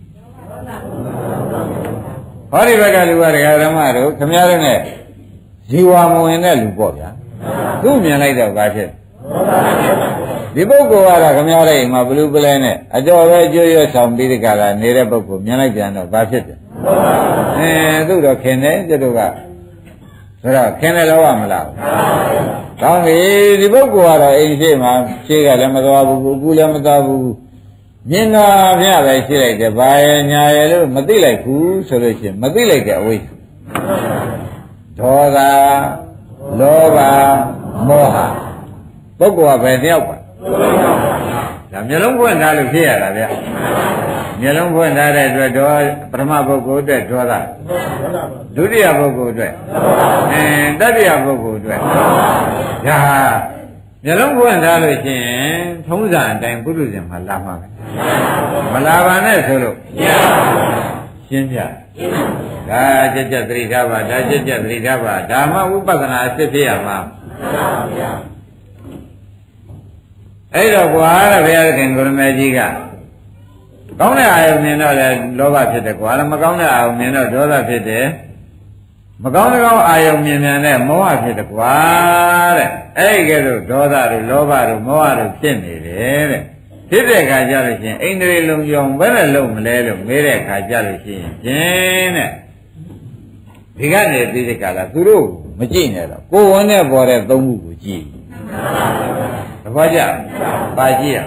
ဟောဒီဘက်ကလူကဒကာဓမ္မတို့ခင်ဗျားတို့ ਨੇ ဇီဝမဝင်တဲ့လူပေါ့ဗျာသူ့မြင်လိုက်တော့ဘာဖြစ်ဒီပုဂ္ဂိုလ်ကတော့ခင်ဗျားတို့အိမ်မှာဘလူးပလဲနဲ့အတော်ပဲကြွရွဆောင်ပြီးဒီကလာနေတဲ့ပုဂ္ဂိုလ်မြင်လိုက်ပြန်တော့ဘာဖြစ်တယ်အဲသူ့တော့ခင်တယ်ကျတို့ကဆိုတော့ခင်တယ်လို့ရမလားကောင်းပြီဒီပုဂ္ဂိုလ်ကတော့အိမ်ရှိမှာရှေးကလည်းမသွားဘူးအခုလည်းမသွားဘူးမြင်တာပြပဲရှိလိုက်တယ်ဘာရညာရလို့မသိလိုက်ဘူးဆိုလို့ရှိရင်မသိလိုက်တဲ့အဝိဇ္ဇာဒေါသလောဘမောဟပုဂ္ဂိုလ်ကပဲတယောက်ပါဒါမျိုးလုံးဖွင့်ထားလို့ဖြစ်ရတာဗျမျိုးလုံးဖွင့်ထားတဲ့အတွက်တော့ပထမပုဂ္ဂိုလ်အတွက်ဒေါသဒုတိယပုဂ္ဂိုလ်အတွက်အင်းတတိယပုဂ္ဂိုလ်အတွက်ဒါမျိုးလုံးဖွင့်ထားလို့ရှိရင်ထုံးစံအတိုင်းပုရုဇဉ်မှာလာမှာပဲမလာပါနဲ့ဆိုလို့ရှင်းပြဒါကြက်ကြက်သတိထားပါဒါကြက်ကြက်သတိထားပါဒါမှဝိပဿနာအစစ်ဖြစ်ရမှာအဲ့တော့ကွာတဲ့ဘုရားခင်ကိုရမေကြီးကကောင်းတဲ့အာယုန်မြင်တော့လေလောဘဖြစ်တယ်ကွာလည်းမကောင်းတဲ့အာယုန်မြင်တော့ဒေါသဖြစ်တယ်မကောင်းတဲ့ကောင်းအာယုန်မြင်မြန်တဲ့မောဟဖြစ်တယ်ကွာတဲ့အဲ့ဒီကဲတော့ဒေါသတို့လောဘတို့မောဟတို့ဖြစ်နေတယ်တဲ့ဖြစ်တဲ့ခါကြလို့ရှိရင်အိန္ဒြေလုံးကြောင်ဘယ်နဲ့လုံးမလဲလို့မေးတဲ့ခါကြလို့ရှိရင်ဖြင့်တဲ့ဒီကနေပြီးဒီကလာသူတို့မကြည့်နဲ့တော့ကိုယ်ဝင်နဲ့ပေါ်တဲ့သုံးခုကိုကြည့်သဘောကျပါကြည့်ရ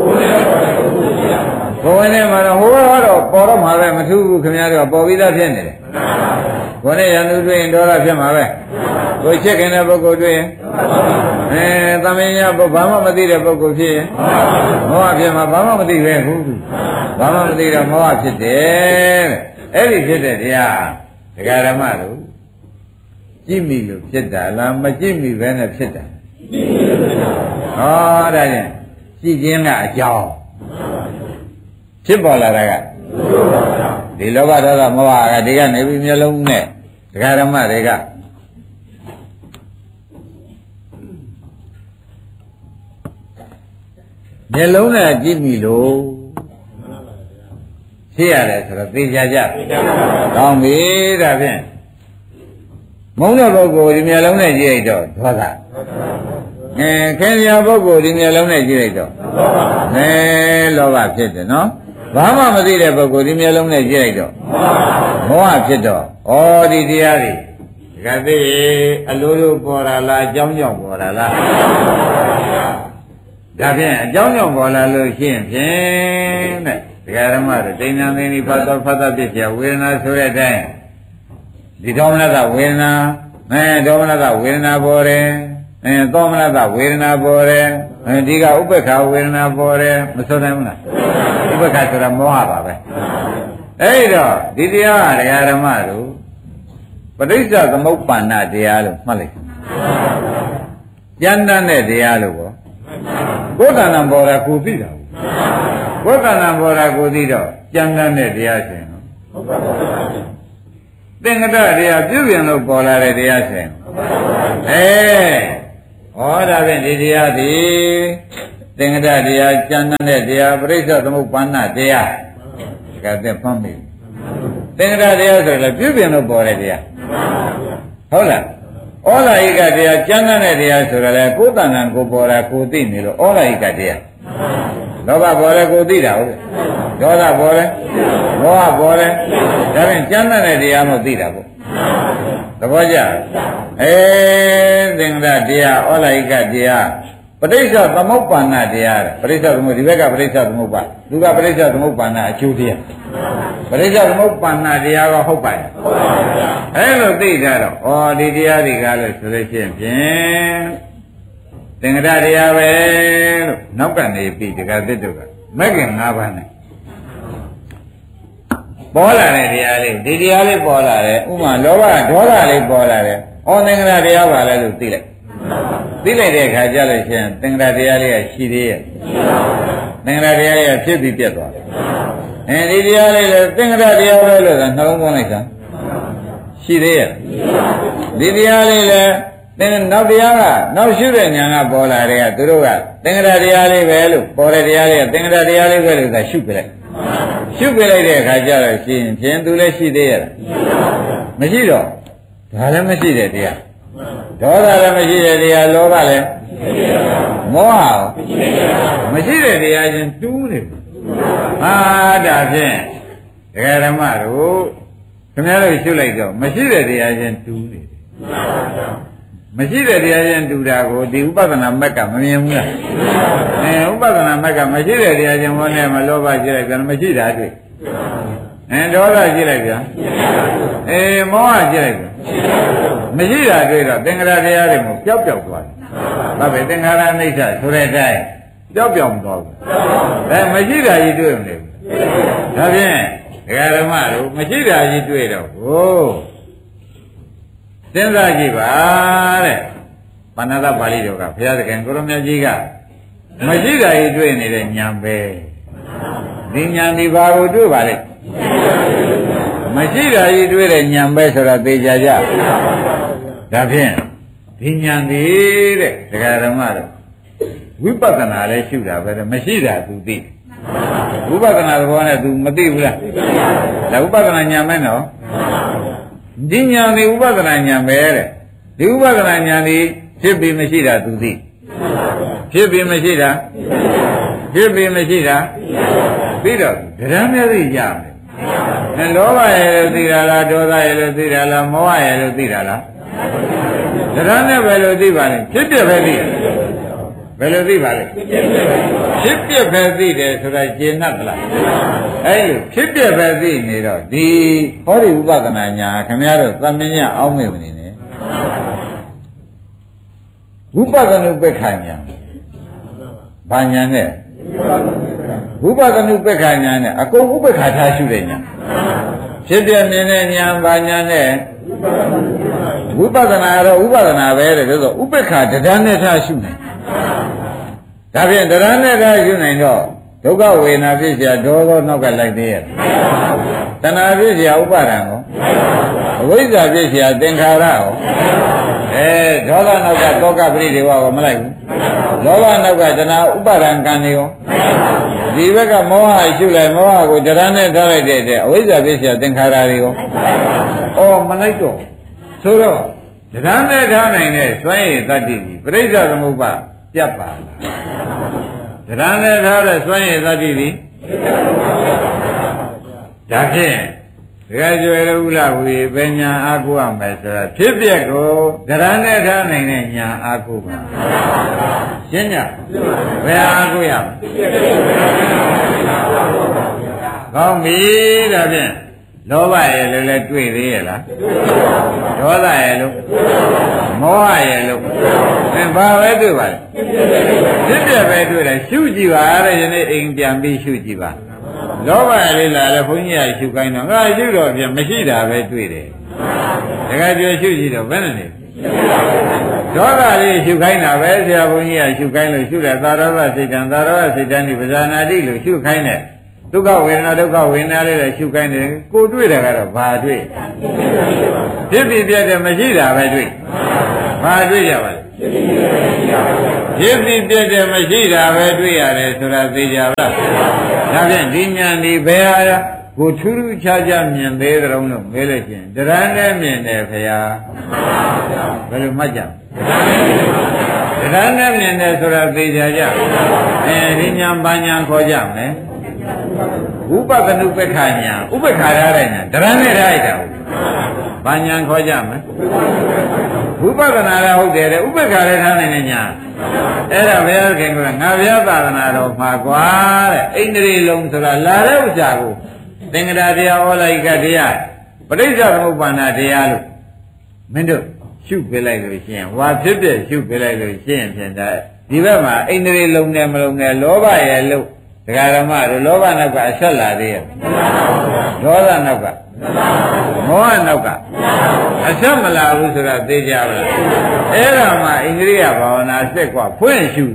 ကိုယ်ဝင်နဲ့မှာတော့ဟိုကတော့ပေါ်တော့မှာပဲမထူးဘူးခင်ဗျားတို့ပေါ်ပြီးသားဖြစ်နေတယ်ကိုယ်နဲ့ရန်သူတွေ့ရင်ဒေါသဖြစ်မှာပဲကိုယ်ချစ်ခင်တဲ့ပုဂ္ဂိုလ်တွေ့ရင်အဲသမင်ညာဘာမှမသိတဲ့ပုဂ္ဂိုလ်ဖြစ်ရင်မောဟဖြစ်မှာဘာမှမသိပဲဘူးဘာမှမသိတော့မောဟဖြစ်တယ်တဲ့အဲ့ဒီဖြစ်တဲ့တရားဒကာဓမ္မတို့ကြည့်မိလို့ဖြစ်တာလားမကြည့်မိပဲနဲ့ဖြစ်တာဟောဒါဖြင့်ကြည့်ခြင်းကအကြောင်းဖြစ်ပေါ်လာတာကဒီလောဘဒေါသမောဟကဒီကနေပြီးမျိုးလုံးနဲ့ဒကာဓမ္မတွေကမျိုးလုံးနဲ့ကြည့်မိလို့ဖြစ်ရတယ်ဆိုတော့သိကြကြကောင်းပြီဒါဖြင့်မုန်းတဲ့ပုဂ္ဂိုလ်ဒီမျိုးလုံးနဲ့ကြည့်လိုက်တော့ဒေါသအဲခင်ဗျာပုဂ္ဂိုလ်ဒီမျိုးလုံးနဲ့ကြည့်လိုက်တော့အဲလောဘဖြစ်တယ်နော်ဘာမှမသိတဲ့ပုဂ္ဂိုလ်ဒီမျိုးလုံးနဲ့ကြည့်လိုက်တော့မောဟဖြစ်တော့ဩဒီတရားတွေဒါကသိအလိုလိုပေါ်တာလားအကြောင်းကြောင့်ပေါ်တာလားဒါဖြင့်အကြောင်းကြောင့်ပေါ်လာလို့ရှိရင်ဖြင့်တဲ့ဒကာဓမ္မတို့တိဏ္ဍာသိနေဖတ်တော်ဖတ်တာဖြစ်เสียဝေဒနာဆိုတဲ့အတိုင်းဒီဒေါမနတဝေဒနာအဲဒေါမနတဝေဒနာပေါ်တယ်အဲသောမနတဝေဒနာပေါ်တယ်အဲဒီကဥပ္ပခာဝေဒနာပေါ်တယ်မဆိုနိုင်ဘူးလားဥပ္ပခာဆိုတာမောဟပါပဲအဲ့တော့ဒီတရားဒကာဓမ္မတို့ပဋိစ္စသမုပ္ပန္နတရားလို့မှတ်လိုက်ကျမ်းတမ်းတဲ့တရားလို့ပေါ့ဘုဒ္ဓနာပေါ်တာကိုသိတာဘုဒ္ဓနာပေါ်တာကိုသိတော့ကျမ်းတမ်းတဲ့တရားရှင်နော်သင်္ကတတရားပြုပြင်လို့ပေါ်လာတဲ့တရားရှင်အဲဟောဒါဖြင့်ဒီတရားဒီသင်္ကတတရားကျမ်းတမ်းတဲ့တရားပရိစ္ဆေသမုပ္ပန္နတရားကတည်းကဖမ်းပြီသင်္ကတတရားဆိုလည်းပြုပြင်လို့ပေါ်တဲ့တရားဟုတ်လားဩလာဟိကတရားကျမ်းတမ်းတဲ့တရားဆိုရလဲကိုယ်တဏ္ဍာကိုပေါ်တာကိုသိနေလို့ဩလာဟိကတရားလောဘပေါ်တယ်ကိုသိတာဟုတ်ဒေါသပေါ်တယ်မောဟပေါ်တယ်ဒါဖြင့်ကျမ်းတမ်းတဲ့တရားမှသိတာပေါ့သဘောကျအဲသင်္ကတတရားဩလာဟိကတရားပဋိစ္စသမုပ္ပန္နတရားပဋိစ္စသမုပ္ပါဒီဘက်ကပဋိစ္စသမုပ္ပါသူကပဋိစ္စသမုပ္ပန္နအကျိုးတရားပဋိစ္စသမုပ္ပန္နတရားကဟုတ်ပါရဲ့အဲလိုသိကြတော့ဩဒီတရားတွေကလို့ဆိုလို့ရှိရင်ဖြင့်သင်္ကတတရားပဲလို့နောက်ကနေပြီတက္ကသစ်တို့ကမဂ္ဂင်၅ပါးနဲ့ပေါ်လာတဲ့တရားလေးဒီတရားလေးပေါ်လာတယ်ဥမာလောဘဒေါသလေးပေါ်လာတယ်ဩသင်္ကတတရားပါလဲလို့သိလိုက်သိလိုက်တဲ့အခါကျလို့ရှိရင်သင်္ကတတရားလေးကရှိသေးရဲ့သင်္ကတတရားလေးကဖြစ်ပြီးပြတ်သွားတယ်အဲဒီတရားလေးလည်းသင်္ကတတရားပဲလို့သာနှလုံးသွင်းလိုက်တာရှိသေးရဲ့ဒီတရားလေးလည်းသင်နောက်တရားကနောက်ရှုတဲ့ဉာဏ်ကပေါ်လာတဲ့ကသူတို့ကသင်္ကတတရားလေးပဲလို့ပေါ်တဲ့တရားလေးကသင်္ကတတရားလေးပဲလို့သာရှုပြလိုက်ရှုပြလိုက်တဲ့အခါကျတော့ရှိရင်ဖြင့်သူလည်းရှိသေးရဲ့မရှိတော့ဒါလည်းမရှိတဲ့တရားဒေါသလည်းမရှိတဲ့တရားလောဘလည်းမောဟမရှိတဲ့တရားချင်းတူးနေဟာဒါဖြင့်ဒကာဓမ္မတို့ခင်ဗျားတို့ရှုလိုက်တော့မရှိတဲ့တရားချင်းတူးနေတယ်မရှိတဲ့တရားချင်းတူတာကိုဒီဥပဒနာမက်ကမမြင်ဘူးလားအဲဥပဒနာမက်ကမရှိတဲ့တရားချင်းဘောနဲ့မလောဘရှိလိုက်ပြန်မရှိတာတွေ့အဲဒေါသရှိလိုက်ပြန်အေးမောဟရှိလိုက်ပြန်မရှိတာတွေ့တော့သင်္ခါရတရားတွေမို့ပျောက်ပျောက်သွားတယ်။ဘာပဲသင်္ခါရအိဋ္ဌဆိုတဲ့အတိုင်းပျောက်ပျောက်မသွားဘူး။ဒါမရှိတာကြီးတွေ့မနေဘူး။ဒါဖြင့်ဒကာဓမ္မတို့မရှိတာကြီးတွေ့တော့ဟိုစဉ်းစားကြည့်ပါတဲ့။ပဏ္ဏတပါဠိတော်ကဘုရားသခင်ကိုရမကြီးကမရှိတာကြီးတွေ့နေတဲ့ဉာဏ်ပဲ။ဒီဉာဏ်ဒီဘာကိုတွေ့ပါလဲ။မရှိတာကြီးတွေ့တဲ့ဉာဏ်ပဲဆိုတာသိကြကြဒါဖြင့်ဒီဉာဏ်သည်တဲ့ဒကာဓမ္မတို့ဝိပဿနာလည်းရှုတာပဲမရှိတာသူသိဝိပဿနာသဘောနဲ့ तू မသိဘူးလားဒါဝိပဿနာဉာဏ်ပဲနော်ဒီဉာဏ်ဒီဝိပဿနာဉာဏ်ပဲတဲ့ဒီဝိပဿနာဉာဏ်ဒီဖြစ်ပြီးမရှိတာသူသိဖြစ်ပြီးမရှိတာဖြစ်ပြီးမရှိတာပြီးတော့ဒရမ်းမျက်စိရမယ်အဲလောဘရဲ့လို့သိတာလားဒေါသရဲ့လို့သိတာလားမောဟရဲ့လို့သိတာလားဒရမ်းနဲ့ဘယ်လိုသိပါလဲဖြစ်ပြပဲသိဘယ်လိုသိပါလဲဖြစ်ပြပဲသိတယ်ဆိုတာရှင်းတတ်လားအဲလိုဖြစ်ပြပဲသိနေတော့ဒီဟောဒီဥပဒနာညာခင်ဗျားတို့သမဉ္ဇအောင်းမေမနေနဲ့ဝိပဿနာပက္ခညာဘာညာနဲ့ဝိပဿနာပက္ခညာနဲ့အကုန်ဥပ္ပခါထားရှုတဲ့ညာဖြစ်ပြမြင်တဲ့ညာဘာညာနဲ့ဝိပဿနာတော့ဥပဒနာပဲတဲ့ဆိုဥပ္ပခါတဒန်းနဲ့ထားရှုနေဒါဖြင့်တဒန်းနဲ့ထားရှုနိုင်တော့ဒုက္ခဝေဒနာဖြစ်เสียဒေါသောနောက်ကလိုက်သေးရဲ့တဏှာဖြစ်เสียဥပါဒံကိုအဝိဇ္ဇာဖြစ်เสียသင်္ခါရကိုအဲဒေါသနောက်ကတောကပရိဒေဝကိုမလိုက်ဘူးလောဘနောက်ကတဏှာဥပါဒံကံတွေရောဒီဘက်ကမောဟရှုလိုက်မောဟကိုတဒန်းနဲ့ထားလိုက်တဲ့အဝိဇ္ဇာဖြစ်เสียသင်္ခါရတွေရောအော်မလိုက်တော့ဆိုတော့ဒရမ်းနဲ့ထားနိုင်တဲ့စွမ်းရည်တတ္တိကြီးပရိစ္ဆေသမုပ္ပါပြတ်ပါလားဒရမ်းနဲ့ထားတဲ့စွမ်းရည်တတ္တိကြီးဒါဖြင့်ကယ်ကျွယ်လို့ဥလာဝီပဲညာအားကိုးရမယ်ဆိုတာဖြစ်ပျက်ကိုဒရဏနဲ့ထားနိုင်တဲ့ညာအားကိုးပါရှင်းကြဘယ်အားကိုးရမလဲကောင်းပြီဒါဖြင့်လောဘရဲ့လည်းလည်းတွေ့သေးရဲ့လားဒေါသရဲ့လို့မောဟရဲ့လို့အဲဘာပဲတွေ့ပါလဲဖြစ်ပျက်ပဲတွေ့တယ်ရှုကြည့်ပါတဲ့ယနေ့အိမ်ပြန်ပြီးရှုကြည့်ပါလောဘလေးလာလဲဘုန်းကြီးကရှုခိုင်းတော့ငါရှုတော့ပြန်မရှိတာပဲတွေ့တယ်တခါကျွေးရှုကြည့်တော့ဘယ်နဲ့နေဒေါသလေးရှုခိုင်းတာပဲဆရာဘုန်းကြီးကရှုခိုင်းလို့ရှုတယ်သာရောဂစိတ်တံသာရောဂစိတ်တံဒီပဇာနာတိလို့ရှုခိုင်းတယ်ဒုက္ခဝေဒနာဒုက္ခဝေဒနာလေးလည်းရှုခိုင်းတယ်ကိုတွေ့တယ်ကတော့ဘာတွေ့ဖြစ်ပြီးပြတ်တယ်မရှိတာပဲတွေ့ဘာတွေ့ကြပါလဲဖြစ်ပြီးပြတ်တယ်မရှိတာပဲတွေ့ရတယ်ဆိုတာသိကြပါလားဒါဖြင့်ဒီဉာဏ်ဒီဘယ်ဟာကိုထူးထူးခြားခြားမြင်သေးကြုံလို့မေးလို့ရှိရင်တရားနဲ့မြင်တယ်ခင်ဗျာဘယ်လိုမှတ်ကြတရားနဲ့မြင်တယ်ဆိုတာသိကြကြအဲဒီဉာဏ်ဘာဉာဏ်ခေါ်ကြမယ်ဝိပဿနာဥပ္ပခာညာဥပ္ပခာရတဲ့ညာတရားနဲ့ထားရတာဘာညာခေါ်ကြမလဲဝိပဿနာရဟုတ်တယ်တဲ့ဥပ္ပခာရထားနိုင်တဲ့ညာအဲ့ဒါဘုရားခင်ကငါဘုရားသာသနာတော်မှာကွာတဲ့ဣန္ဒြေလုံးဆိုတာလာတဲ့ဥစ္စာကိုသင်္ကရာတရားဩလိုက်ကတရားပဋိစ္စသမုပ္ပါဒတရားလို့မင်းတို့ရှုပြလိုက်လို့ရှိရင်ဝါဖြစ်ဖြစ်ရှုပြလိုက်လို့ရှိရင်ဖြင့်ဒါဒီဘက်မှာဣန္ဒြေလုံးနဲ့မလုံးနဲ့လောဘရဲ့လို့ဒကာဓမ္မတို့လောဘနောက်ကအဆက်လာသေးရဲ့ဒေါသနောက်ကမောဟနောက်ကအဆက်မလာဘူးဆိုတာသိကြပါလားအဲ့ဒါမှဣန္ဒြိယဘာဝနာစက်ကဖွင့်ရှု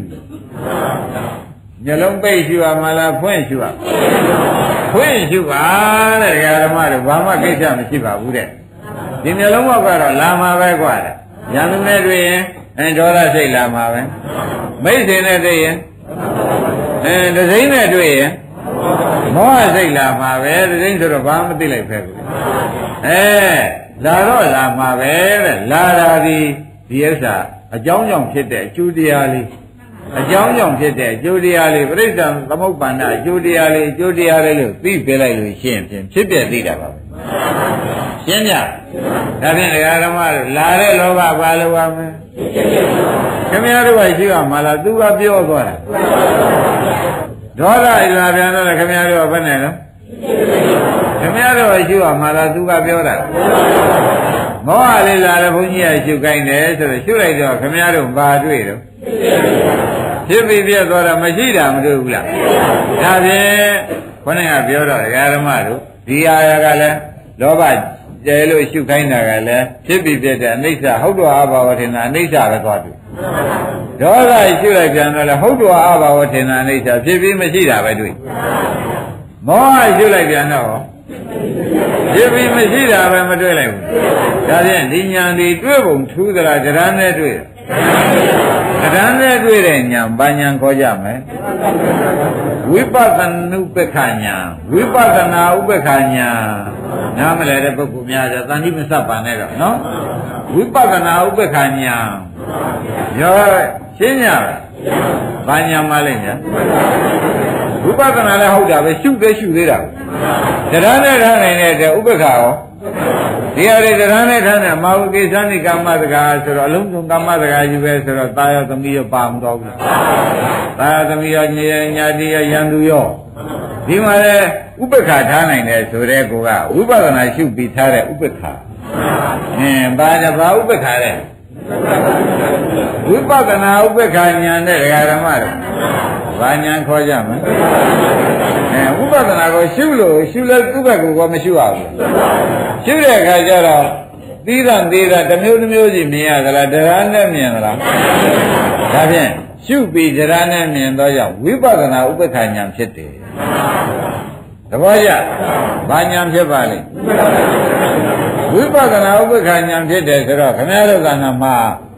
မျိုးလုံးပိတ်ရှုရမလားဖွင့်ရှုရဖွင့်ရှုပါတဲ့ဒကာဓမ္မတို့ဘာမှကိစ္စမရှိပါဘူးတဲ့ဒီမျိုးလုံးဘောက်ကတော့လာမှာပဲกว่าတဲ့ဉာဏ်နဲ့တွေ့ရင်အဲဒေါသစိတ်လာမှာပဲမိတ်စဉ်နဲ့တွေ့ရင်အဲဒဇိမ့်နဲ့တွေ့ရင်မောဟစိတ်လာမှာပဲဒဇိမ့်ဆိုတော့ဘာမှမသိလိုက်ဖက်ဘူးအဲလာတော့လာမှာပဲတဲ့လာတာဒီဒီဥစ္စာအကြောင်းကြောင့်ဖြစ်တဲ့အကျိုးတရားလေးအကြောင်းကြောင့်ဖြစ်တဲ့အကျိုးတရားလေးပြိဿံသမုပ္ပန္နအကျိုးတရားလေးအကျိုးတရားလေးလို့သိပြလိုက်လို့ရှင်းဖြင့်ဖြစ်ပြသိတာပါပဲရှင်းကြဒါဖြင့်ဒကာဓမ္မတို့လာတဲ့လောဘဘာလို့ပါမလဲခင်ဗျားတို့ကရှိရမှာလားသူကပြောသွားတာဒေါသဣလာပြန်တော့ခင်ဗျားတို့ကဘယ်နဲ့လဲခင်ဗျားတို့ကရှိရမှာလားသူကပြောတာမောဟလေးလာတယ်ဘုန်းကြီးကရှုခိုင်းတယ်ဆိုတော့ရှုလိုက်တော့ခင်ဗျားတို့ဘာတွေ့တော့ဖြစ်ပြီးပြတ်သွားတာမရှိတာမတွေ့ဘူးလားဒါဖြင့်ခေါင်းကပြောတော့ဒကာဓမ္မတို့ဒီအာရကလည်းလောဘကျဲလို့ရှုခိုင်းတာကလည်းဖြစ်ပြီးပြတ်တဲ့အနိစ္စဟုတ်တော်အဘာဝထင်တာအနိစ္စပဲသွားတွေ့ဒေါသရှုလိုက်ပြန်တော့လေဟုတ်တော်အဘာဝထင်တာအနိစ္စဖြစ်ပြီးမရှိတာပဲတွေ့မောဟရှုလိုက်ပြန်တော့ဖြစ်ပြီးမရှိတာပဲမတွေ့လိုက်ဘူးဒါဖြင့်ဒီညာဒီတွေ့ပုံထူးသလားတရားနဲ့တွေ့တရားနဲ့တွေ့တဲ့ညာဘာညာခေါ်ကြမယ်ဝိပဿနာဥပ္ပခာညာဝိပဿနာဥပ္ပခာညာနားမလဲတဲ့ပုဂ္ဂိုလ်များတယ်တန်တိမစပ်ပါနဲ့တော့နော်ဝိပဿနာဥပ္ပခာညာရောရှင်းညာဘာညာမလဲညာဝိပဿနာလည်းဟုတ်တာပဲရှုသေးရှုသေးတာတရားနဲ့ထားနိုင်တဲ့ဥပ္ပခါရောဒီအရေတရားနဲ့ထားတဲ့မာဝကိသနိကာမစကားဆိုတော့အလုံးစုံကာမစကားယူပဲဆိုတော့တာယောသမီးရောပါမတော့ဘူးတာယောသမီးရောညညာတိရောယံသူရောဒီမှာလေဥပ္ပခါထားနိုင်တယ်ဆိုတဲ့ကောကဝိပဿနာရှုပြီးထားတဲ့ဥပ္ပခါအင်းဘာလဲဘာဥပ္ပခါလဲဝိပဿနာဥပ္ပခါဉာဏ်နဲ့ဒကာဓမ္မတို့ဘာဉာဏ်ခေါ်ကြမလဲအဲဥပဒနာကိုရှုလို့ရှုလဲဥပ္ပကိုကမရှုရဘူးရှုတဲ့အခါကျတော့သီးသန့်သေးတာတစ်မျိုးတစ်မျိုးစီမြင်ရသလားတရားနဲ့မြင်သလားဒါဖြင့်ရှုပြီးတရားနဲ့မြင်တော့ကြောင့်ဝိပဿနာဥပ္ပခာဉာဏ်ဖြစ်တယ်သဘောကျဘာဉာဏ်ဖြစ်ပါလိမ့်ဝိပဿနာဥပ္ပခာဉာဏ်ဖြစ်တယ်ဆိုတော့ခမည်းတော်ကနာမှာ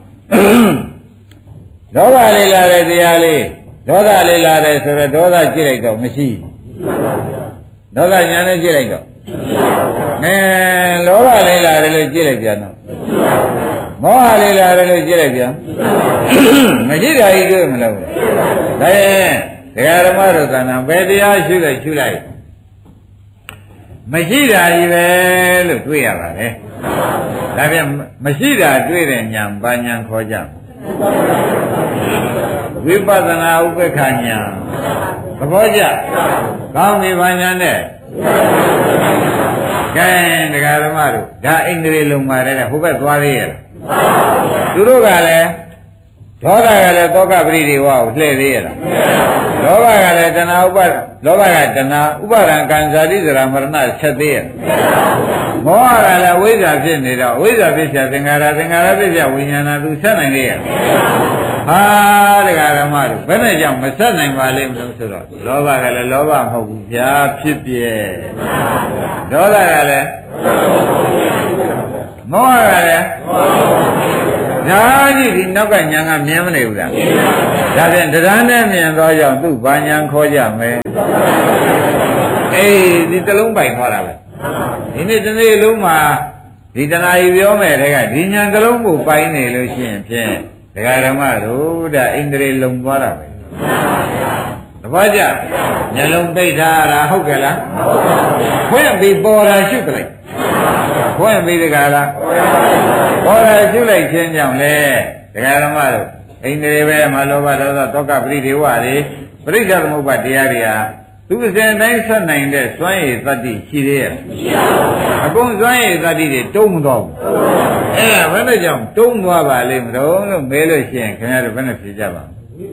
ဒေါသလေးလာတဲ့တရားလေးဒေါသလေးလာတယ်ဆိုတော့ဒေါသကြည့်လိုက်တော့မရှိဒေါသညာနဲ့ကြည့်လိုက်တော့အဲလောဘလေးလာတယ်လို့ကြည့်လိုက်ပြန်တော့မောဟလေးလာတယ်လို့ကြည့်လိုက်ပြန်မရှိတာကြီးတွေ့မလို့ဒါရင်ဒကာဓမ္မတို့ကနာဘယ်တရားရှုလိုက်ရှုလိုက်မရှိတာကြီးပဲလို့တွေ့ရပါတယ်ဒါပြန်မရှိတာတွေ့တဲ့ဉာဏ်ဘာဉာဏ်ခေါ်ကြဝိပဿနာဥပ္ပခာဉာဏ်သဘောကျကောင်းပြီဘာဉာဏ်နဲ့ကဲဒကာဓမ္မတို့ဒါအိန္ဒြေလုံးပါတယ်ဟိုဘက်သွားသေးရဲ့သူတို့ကလည်းဒေါသကလည်းသောကပရိဒီဝကိုလှည့်သေးရဲ့လားလောဘကလည်းတဏှာဥပါလောဘကတဏှာဥပါဒံကံဇာတိဇရာမရဏဆက်သေးရဲ့မောဟကလည်းဝိဇ္ဇာဖြစ်နေတော့ဝိဇ္ဇာဖြစ်ချက်သင်္ခါရသင်္ခါရဖြစ်ချက်ဝိညာဏသူဆက်နိုင်လေရဲ့ဟာတရားဓမ္မတို့ဘယ်နဲ့ကြောင့်မဆက်နိုင်ပါလိမ့်မလို့ဆိုတော့လောဘကလည်းလောဘမဟုတ်ဘူးဗျာဖြစ်ပြဲဒေါသကလည်းမောဟကလည်းဒါကြီးဒီနောက်ကညာကမြင်မနေဘူးလားဒါဖြင့်တရားနဲ့မြင်တော့ကြောင့်သူ့ဘာညာခေါ်ကြမယ်အေးဒီတလုံးပိုင်ခေါ်တာပဲဒီနေ့တစ်နေ့လုံးမှာဒီတဏှာကြီးပြောမယ်တဲ့ကဒီညာတလုံးကိုပိုင်နေလို့ရှိရင်ဖြင့်ဒကာဓမ္မတို့ဒါအိန္ဒြေလုံသွားတာပဲတပည့်ကြမျက်လုံးပိတ်ထားတာဟုတ်ကဲ့လားခွင့်ပြီးပေါ်တာရှုကြလိုက်ခွင့်ပြီးတကားလားပေါ်တာရှုလိုက်ခြင်းကြောင့်လေဒကာဓမ္မတို့အိန္ဒြေပဲမလောဘဒေါသသောကပရိဒေဝတွေပရိစ္ဆေသမုပ္ပါတရားတွေဟာသူအစဉ်တိုင်းဆက်နိုင်တဲ့စွမ်းရည်သတ္တိရှိသေးရဲ့မရှိပါဘူးအကုန်စွမ်းရည်သတ္တိတွေတုံးမတော့ဘူးအဲ့ဒါဘယ်နဲ့ကြောင့်တုံးသွားပါလိမ့်မလို့လို့မေးလို့ရှိရင်ခင်ဗျားတို့ဘယ်နဲ့ဖြေကြပါ့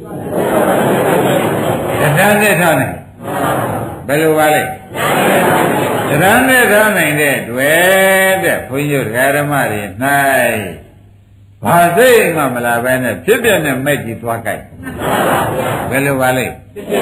မလဲတရားနဲ့ထားနိုင်ဘယ်လိုပါလဲတရားနဲ့ထားနိုင်တဲ့တွေ့တဲ့ဘုန်းကြီးတို့ဓမ္မတွေ၌ဘာစိတ်မှမလာပဲနဲ့ဖြစ်ပြနဲ့မဲ့ကြည့်သွားကြိုက်ဘယ်လိုပါလဲ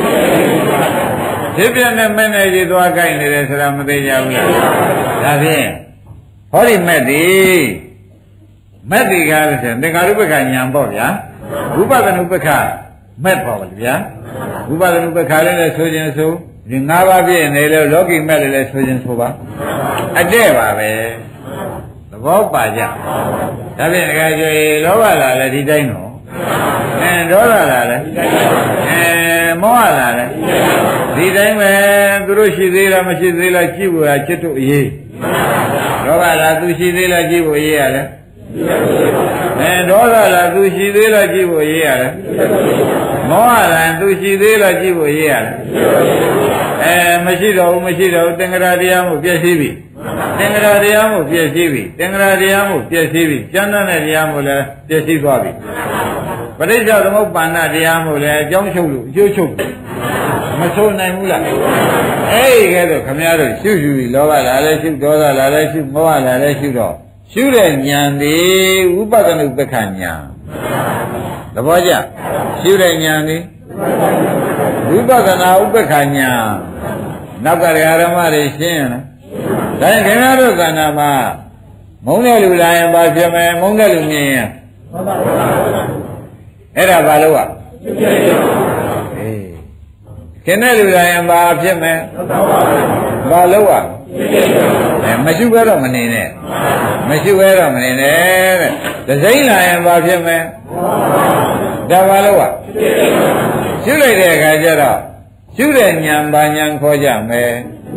ဖြစ်ပြနဲ့မဲ့နဲ့ကြည့်သွားကြိုက်နေတယ်ဆိုတာမသိကြဘူးလားဒါဖြင့်ဟောဒီမဲ့ဒီမဲ့ဒီကားလို့ဆိုရင်သင်္ခါရုပ္ပခဉာဏ်ပေါ့ဗျာဝိပဿနာဥပ္ပခမဲ့ပေါ့ဗျာဝိပဿနာဥပ္ပခလည်းလည်းဆိုခြင်းဆိုဒီ၅ပါးပြည့်နေလို့လောကီမဲ့လည်းလည်းဆိုခြင်းဆိုပါအတဲ့ပါပဲသဘောပါကြဒါဖြင့်တကယ်ကြွေလောဘလာလည်းဒီတိုင်းတော့အဲဒေါသလာလည်းအဲမောဟလာလည်းဒီတိုင်းပဲသူတို့ရှိသေးလားမရှိသေးလားကြည့်ဖို့ကจิตတို့အရေးလောဘလာသူရှိသေးလားကြည့်ဖို့အရေးရတယ်အဲဒေါသလာသူရှိသေးလားကြည့်ဖို့အရေးရတယ်မောဟလာသူရှိသေးလားကြည့်ဖို့အရေးရတယ်အဲမရှိတော့ဘူးမရှိတော့ဘူးသင်္ခါရတရားမှုပြည့်စည်ပြီသင်္ခါရတရားမှုပြည့်စည်ပြီသင်္ခါရတရားမှုပြည့်စည်ပြီကျမ်းတဲ့တရားမှုလည်းပြည့်စည်သွားပြီပရိစ္ဆေသမုပ္ပါဒတရားမှုလည်းအကြောင်းချုပ်လို့အကျိုးချုပ်မဆိုးနိုင်ဘူးလားအဲ့ဒီကဲတော့ခမည်းတော်ရှုရှုပြီးလောဘလာလဲရှုဒေါသလာလဲရှုမောဟလာလဲရှုတော့ရှုတဲ့ဉာဏ်ဒီဥပဒနုပ္ပခဉာဏ်သဘောကျရှုတဲ့ဉာဏ်ဒီဝိပဿနာဥပ္ပခဉာဏ်နောက်ကဓမ္မတွေရှင်းရလားဒါရင်ခင်ဗျားတို့ကဏ္ဍမှာမုန်းတဲ့လူလာရင်ဘာဖြစ်မလဲမုန်းတဲ့လူမြင်ရင်အဲ့ဒါဘာလို့อ่ะအေးခင်တဲ့လူလာရင်ဘာဖြစ်မလဲဘာလို့อ่ะအဲမရှိဘဲတော့မနေနဲ့မရှိဘဲတော့မနေနဲ့တဲ့ဒစိမ့်လာရင်ဘာဖြစ်မလဲဒါဘာလို့อ่ะရှုလိုက်တဲ့အခါကျတော့ရှုတဲ့ဉာဏ်ဘာဉာဏ်ခေါ်ကြမယ်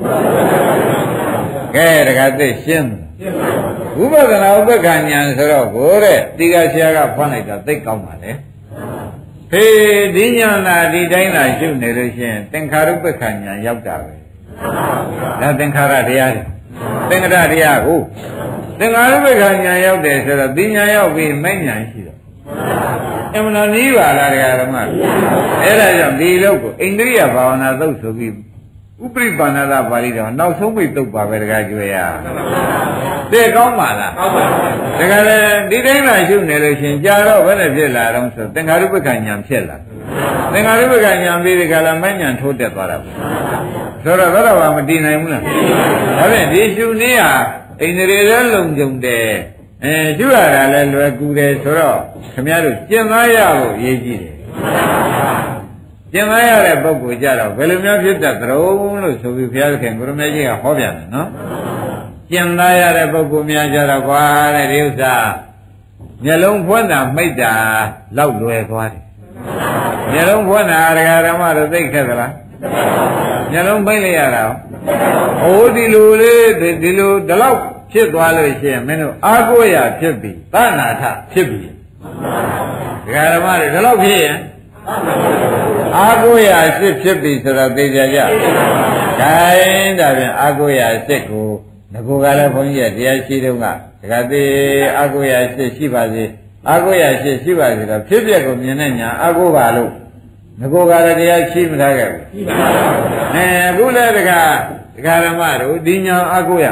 ကဲတခါသိရှင်းဝိပဿနာဥပ္ပခဉာဏ်ဆိုတော့ကိုတဲ့တိကဆရာကဖွင့်လိုက်တာသိကောင်းပါလေဟေးဒီဉာဏ်လာဒီတိုင်းလာရှုနေလို့ရှိရင်သင်္ခါရုပ္ပခဉာဏ်ရောက်တာပဲဒါသင်္ခါရတရားတွေသင်္ခါရတရားကိုသင်္ခါရုပ္ပခဉာဏ်ရောက်တယ်ဆိုတော့ဒီဉာဏ်ရောက်ပြီးမဲ့ဉာဏ်ရှိတော့အမှန်တော့နီးပါလားတရားဓမ္မအဲ့ဒါကြောင့်ဒီလောက်ကိုအိန္ဒြိယဘာဝနာသုတ်ဆိုပြီးဥပရိပါဏသပါဠိတော်နောက်ဆုံးပိတ်သုတ်ပါပဲတကားကျွေးရသိကောင်းပါလားတကယ်လေဒီတိုင်းလာရှုနေလို့ရှင်ကြာတော့ဘယ်နဲ့ဖြစ်လာတော့ဆိုသင်္ခါရုပ္ပခဉာဏ်ဖြစ်လာသင်္ခါရုပ္ပခဉာဏ်ပြီးဒီကလာမဉဏ်ထိုးတက်သွားတာပေါ့ဆိုတော့တော့ဘာမတည်နိုင်ဘူးလားဒါဖြင့်ဒီရှုနည်းဟာအိန္ဒြေလည်းလုံခြုံတယ်အဲရှုရတာလည်းလွယ်ကူတယ်ဆိုတော့ခင်ဗျားတို့ကျင့်သားရဖို့အရေးကြီးတယ်ကျင့်သားရတဲ့ပုဂ္ဂိုလ်ကြတော့ဘယ်လိုမျိုးဖြစ်တတ်သလဲလို့ဆိုပြီးဘုရားခင်ကိုရမေကြီးကဟောပြန်တယ်နော်ကျင့်သားရတဲ့ပုဂ္ဂိုလ်များကြတော့ကွာတဲ့ဒီဥစ္စာမျက်လုံးဖွင့်တာမိတ်တာလောက်လွယ်သွားတယ်မျက်လုံးဖွင့်တာဒကာဓမ္မတို့သိခဲ့သလားညလုံးပိတ်လိုက်ရတာဟိုဒီလိုလေးဒီလိုဒီလောက်ဖြစ်သွားလို့ရှိရင်မင်းတို့အာကိုရဖြစ်ပြီသနာထဖြစ်ပြီဒကာဓမ္မတွေဒီလောက်ဖြစ်ရင်အာကိုရစစ်ဖြစ်ပြီဆိုတော့သိကြကြခိုင်းဒါပြန်အာကိုရစစ်ကိုငကိုကလည်းဘုန်းကြီးကတရားရှိတုန်းကဒကာသေးအာကိုရစစ်ရှိပါစေအာကိုရစစ်ရှိပါစေတော့ဖြစ်ပျက်ကိုမြင်တဲ့ညာအာကိုပါလို့ငကိုကလည်းတရားရှိမထားခဲ့ဘူးရှိပါဘူးအဲအခုလည်းဒကာဒကာဓမ္မတို့ဒီညာအာကိုရ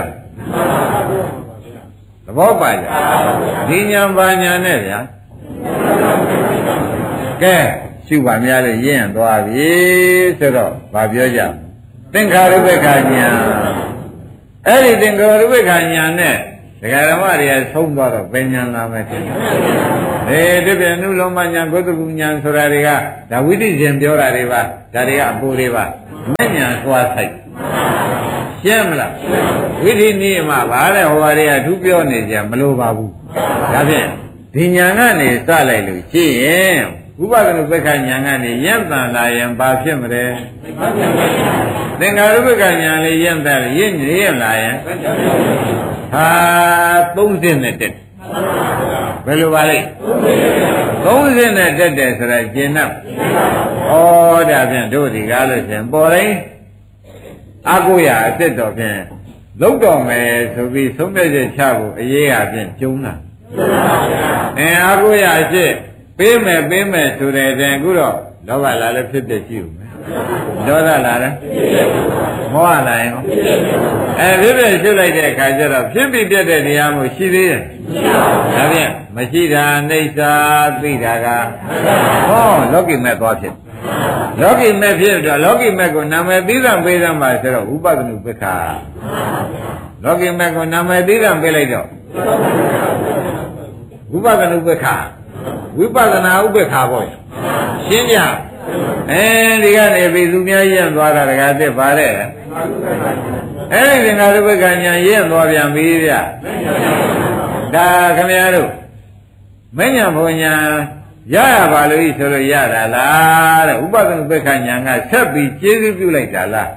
သဘောပါကြဒီညာပါညာနဲ့ဗျာကဲရှုပါများလို့ရင့်သွားပြီဆိုတော့ဗာပြောကြသင်္ခါရုပ္ပခာညာအဲ့ဒီသင်္ခါရုပ္ပခာညာနဲ့ဒကာဓမ္မတွေကဆုံးသွားတော့ဘယ်ညာလာမယ်တင်အေးဒီပြန်နုလုံးမညာဂုတ္တကုညာဆိုတာတွေကဒါဝိသိရှင်ပြောတာတွေပါဒါတွေကအပူတွေပါမဲ့ညာသွားဆိုင်ရှင်းမလားဝိသိနိမဘာလဲဟိုဟာတွေကသူပြောနေကြမလိုပါဘူးဒါဖြင့်ဒီညာကနေစလိုက်လို့ရှိရင်ဥပဒနုပက္ခညာကနေယံတန်လာရင်ဘာဖြစ်မလဲသင်္ခါရုပ္ပကညာလေးယံတန်ရင့်ရင့်လာရင်ဟာသုံးဆင့်နဲ့တက်ဘယ်လိုပါလဲသုံးဆင့်နဲ့တက်တယ်ဆိုတာကျင်납ဩဒါဖြင့်တို့ဒီကားလို့ရှင်ပေါ်တိုင်းအကုရအစ်စ်တော်ဖြင့်လုံးတော်မယ်ဆိုပြီးသုံးပြည့်ချက်ချဖို့အရေးအပြင်ကျုံးတာအဲအကုရအစ်စ်ပေးမယ်ပေးမယ်ဆိုတဲ့တည်းအခုတော့လောဘလာလည်းဖြစ်ဖြစ်ရှိဦးမယ်ဒေါသလာလည်းမောဟလာရင်အဲဖြစ်ဖြစ်ရှုလိုက်တဲ့အခါကျတော့ဖြစ်ပြီးပြတ်တဲ့တရားမျိုးရှိသေးရဲ့ဒါဖြင့်မရှိတာအိဋ္ဌာသိတာကဟောလောကီမဲ့သွားဖြစ်လောကီမဲ့ဖြစ်တော့လောကီမဲ့ကိုနာမည်သီးသန့်ပေးသမ်းပါဆိုတော့ဥပဒနုပ္ပခာလောကီမဲ့ကိုနာမည်သီးသန့်ပေးလိုက်တော့ဥပဒနုပ္ပခာဝိပဿနာဥပ္ပခါပေါ့ရှင်းကြအဲဒီကနေပြီသူများရင့်သွားတာတကားတက်ပါတဲ့အဲဒီသင်္ခါရုပ္ပကညာရင့်သွားပြန်ပြီဗျဒါခင်ဗျားတို့မဉ္ဇဉ်ဘုံညာရရပါလို့ဤဆိုလို့ရတာလားတဲ့ဥပဒနုပ္ပခညာကဆက်ပြီးကျေးဇူးပြုလိုက်တာလား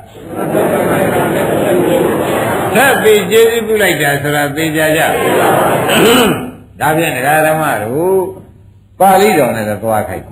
ဆက်ပြီးကျေးဇူးပြုလိုက်တာဆိုတာသိကြကြဒါဖြင့်ဒကာဓမ္မတို့ပါဠိတော်နဲ့သွားခိုက်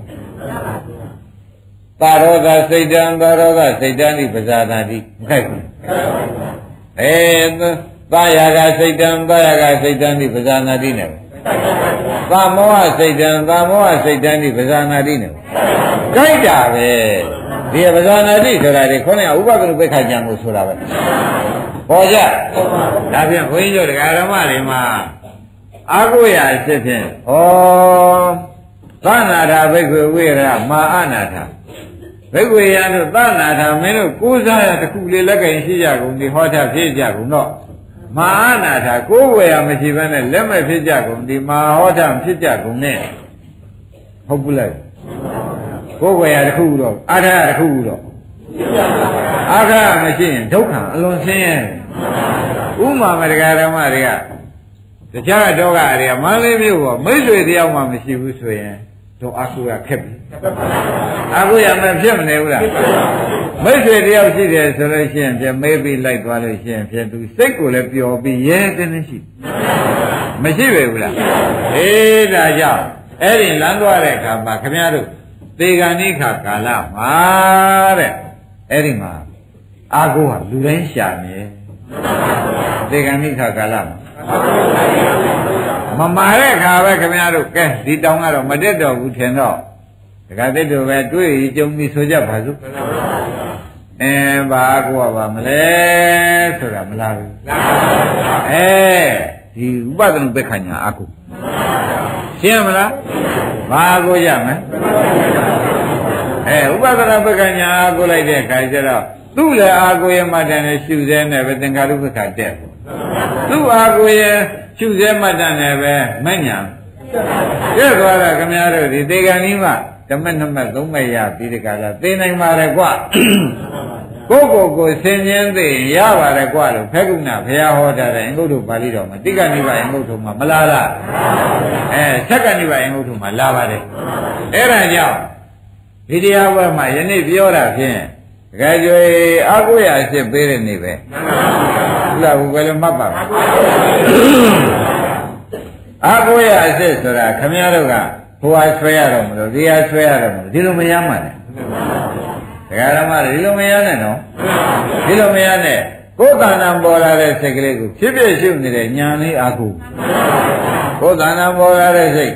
ပါရောဂစိတ်တံပါရောဂစိတ်တံဒီပဇာနာတိမခိုက်ဘူးအဲသာယာကစိတ်တံသာယာကစိတ်တံဒီပဇာနာတိနဲ့သာမောဟစိတ်တံသာမောဟစိတ်တံဒီပဇာနာတိနဲ့ကြိုက်တာပဲဒီပဇာနာတိဆိုတာဒီခေါင်းကဥပဒနုပ္ပခညာကိုဆိုတာပဲပေါ်ကြဒါဖြင့်ဘုန်းကြီးတို့ဒကာဓမ္မတွေမှာအာကိုရအဖြစ်ဖြင့်ဩသနာထာဘိက္ခွေဝိရမာအနာထာဘိက္ခွေရတို့သနာထာမင်းတို့ကိုးစားရတခုလေးလက်ကင်ရှိကြကုန်ဒီဟောတာဖြစ်ကြကုန်တော့မာအနာထာကိုးဝေရမရှိဘဲနဲ့လက်မဲ့ဖြစ်ကြကုန်ဒီမာဟောတာဖြစ်ကြကုန်နဲ့ဟုတ်ဘူးလားကိုးဝေရတခုတော့အာထာတခုတော့အာထာမရှိရင်ဒုက္ခအလွန်ဆင်းရဲဥမာမတရားဓမ္မတွေကတခြားတော့ကတွေကမန္တလေးမြို့ကမိတ်ဆွေတယောက်မှမရှိဘူးဆိုရင်တော့အာကုရခက်ပြီအာကုရမဖြစ်မနေဘူးလားမိတ်ဆွေတယောက်ရှိတယ်ဆိုလို့ရှိရင်ပြမေးပြီးလိုက်သွားလို့ရှိရင်ပြသူစိတ်ကိုလည်းပျော်ပြီးရဲတင်းတင်းရှိမရှိပဲဘူးလားအေးဒါကြောင့်အဲ့ဒီလမ်းသွားတဲ့အခါမှာခင်ဗျားတို့သေဂာနိခကာလမှာတဲ့အဲ့ဒီမှာအာကုကလူတိုင်းရှာနေသေဂာနိခကာလမှာမမာတဲ့ခါပဲခင်ဗျားတို့ကဲဒီတောင်ကတော့မတက်တော့ဘူးထင်တော့ဒကာတက်တို့ပဲတွေ့ကြုံပြီးဆိုကြပါစို့အဲဘာကိုပါမလဲဆိုတာမလားဘူးအဲဒီဥပဒနုပ္ပခညာအကုရှင်းမလားဘာကိုရမလဲအဲဥပဒနာပ္ပခညာအကုလိုက်တဲ့ခါကျတော့သူ့လည်းအာကိုရမှတန်နဲ့ရှုစဲနဲ့ပဲသင်္ကာရုပ္ပခတက်သူ့အာကိုရရှုစဲမှတ်တန်နဲ့ပဲမညာပြည့်သွားတာခင်ဗျားတို့ဒီသေကံကြီးမှဓမ္မနမသုံးမဲ့ရပြီးဒီကလာသိနိုင်ပါရဲ့ကွကိုကိုကိုဆင်ញင်းသိရပါတယ်ကွလို့ဖက်ကုဏဘုရားဟောတာတဲ့အင်္ဂုတ္တပါဠိတော်မှာတိက္ကနိဗ္ဗာန်အင်္ဂုတ္တမှာမလာလားအဲသက္ကနိဗ္ဗာန်အင်္ဂုတ္တမှာလာပါတယ်အဲ့ဒါကြောင့်ဒီတရားဘက်မှာယနေ့ပြောတာဖြင့်ကဲကြွေအကုရအစ်ပေးတဲ့နေပဲဟုတ်လားဘယ်လိုမှတ်ပါ့မလဲအကုရအစ်ဆိုတာခမည်းတော်ကဟိုဟာဆွဲရတော့မလို့ဒီဟာဆွဲရတော့မလို့ဒီလိုမရမှလည်းဒကာရမဒီလိုမရနဲ့နော်ဒီလိုမရနဲ့ကိုယ်တဏ္ဍာပေါ်လာတဲ့စိတ်ကလေးကိုဖြစ်ဖြစ်ရှုနေတဲ့ဉာဏ်လေးအာကုကိုယ်တဏ္ဍာပေါ်လာတဲ့စိတ်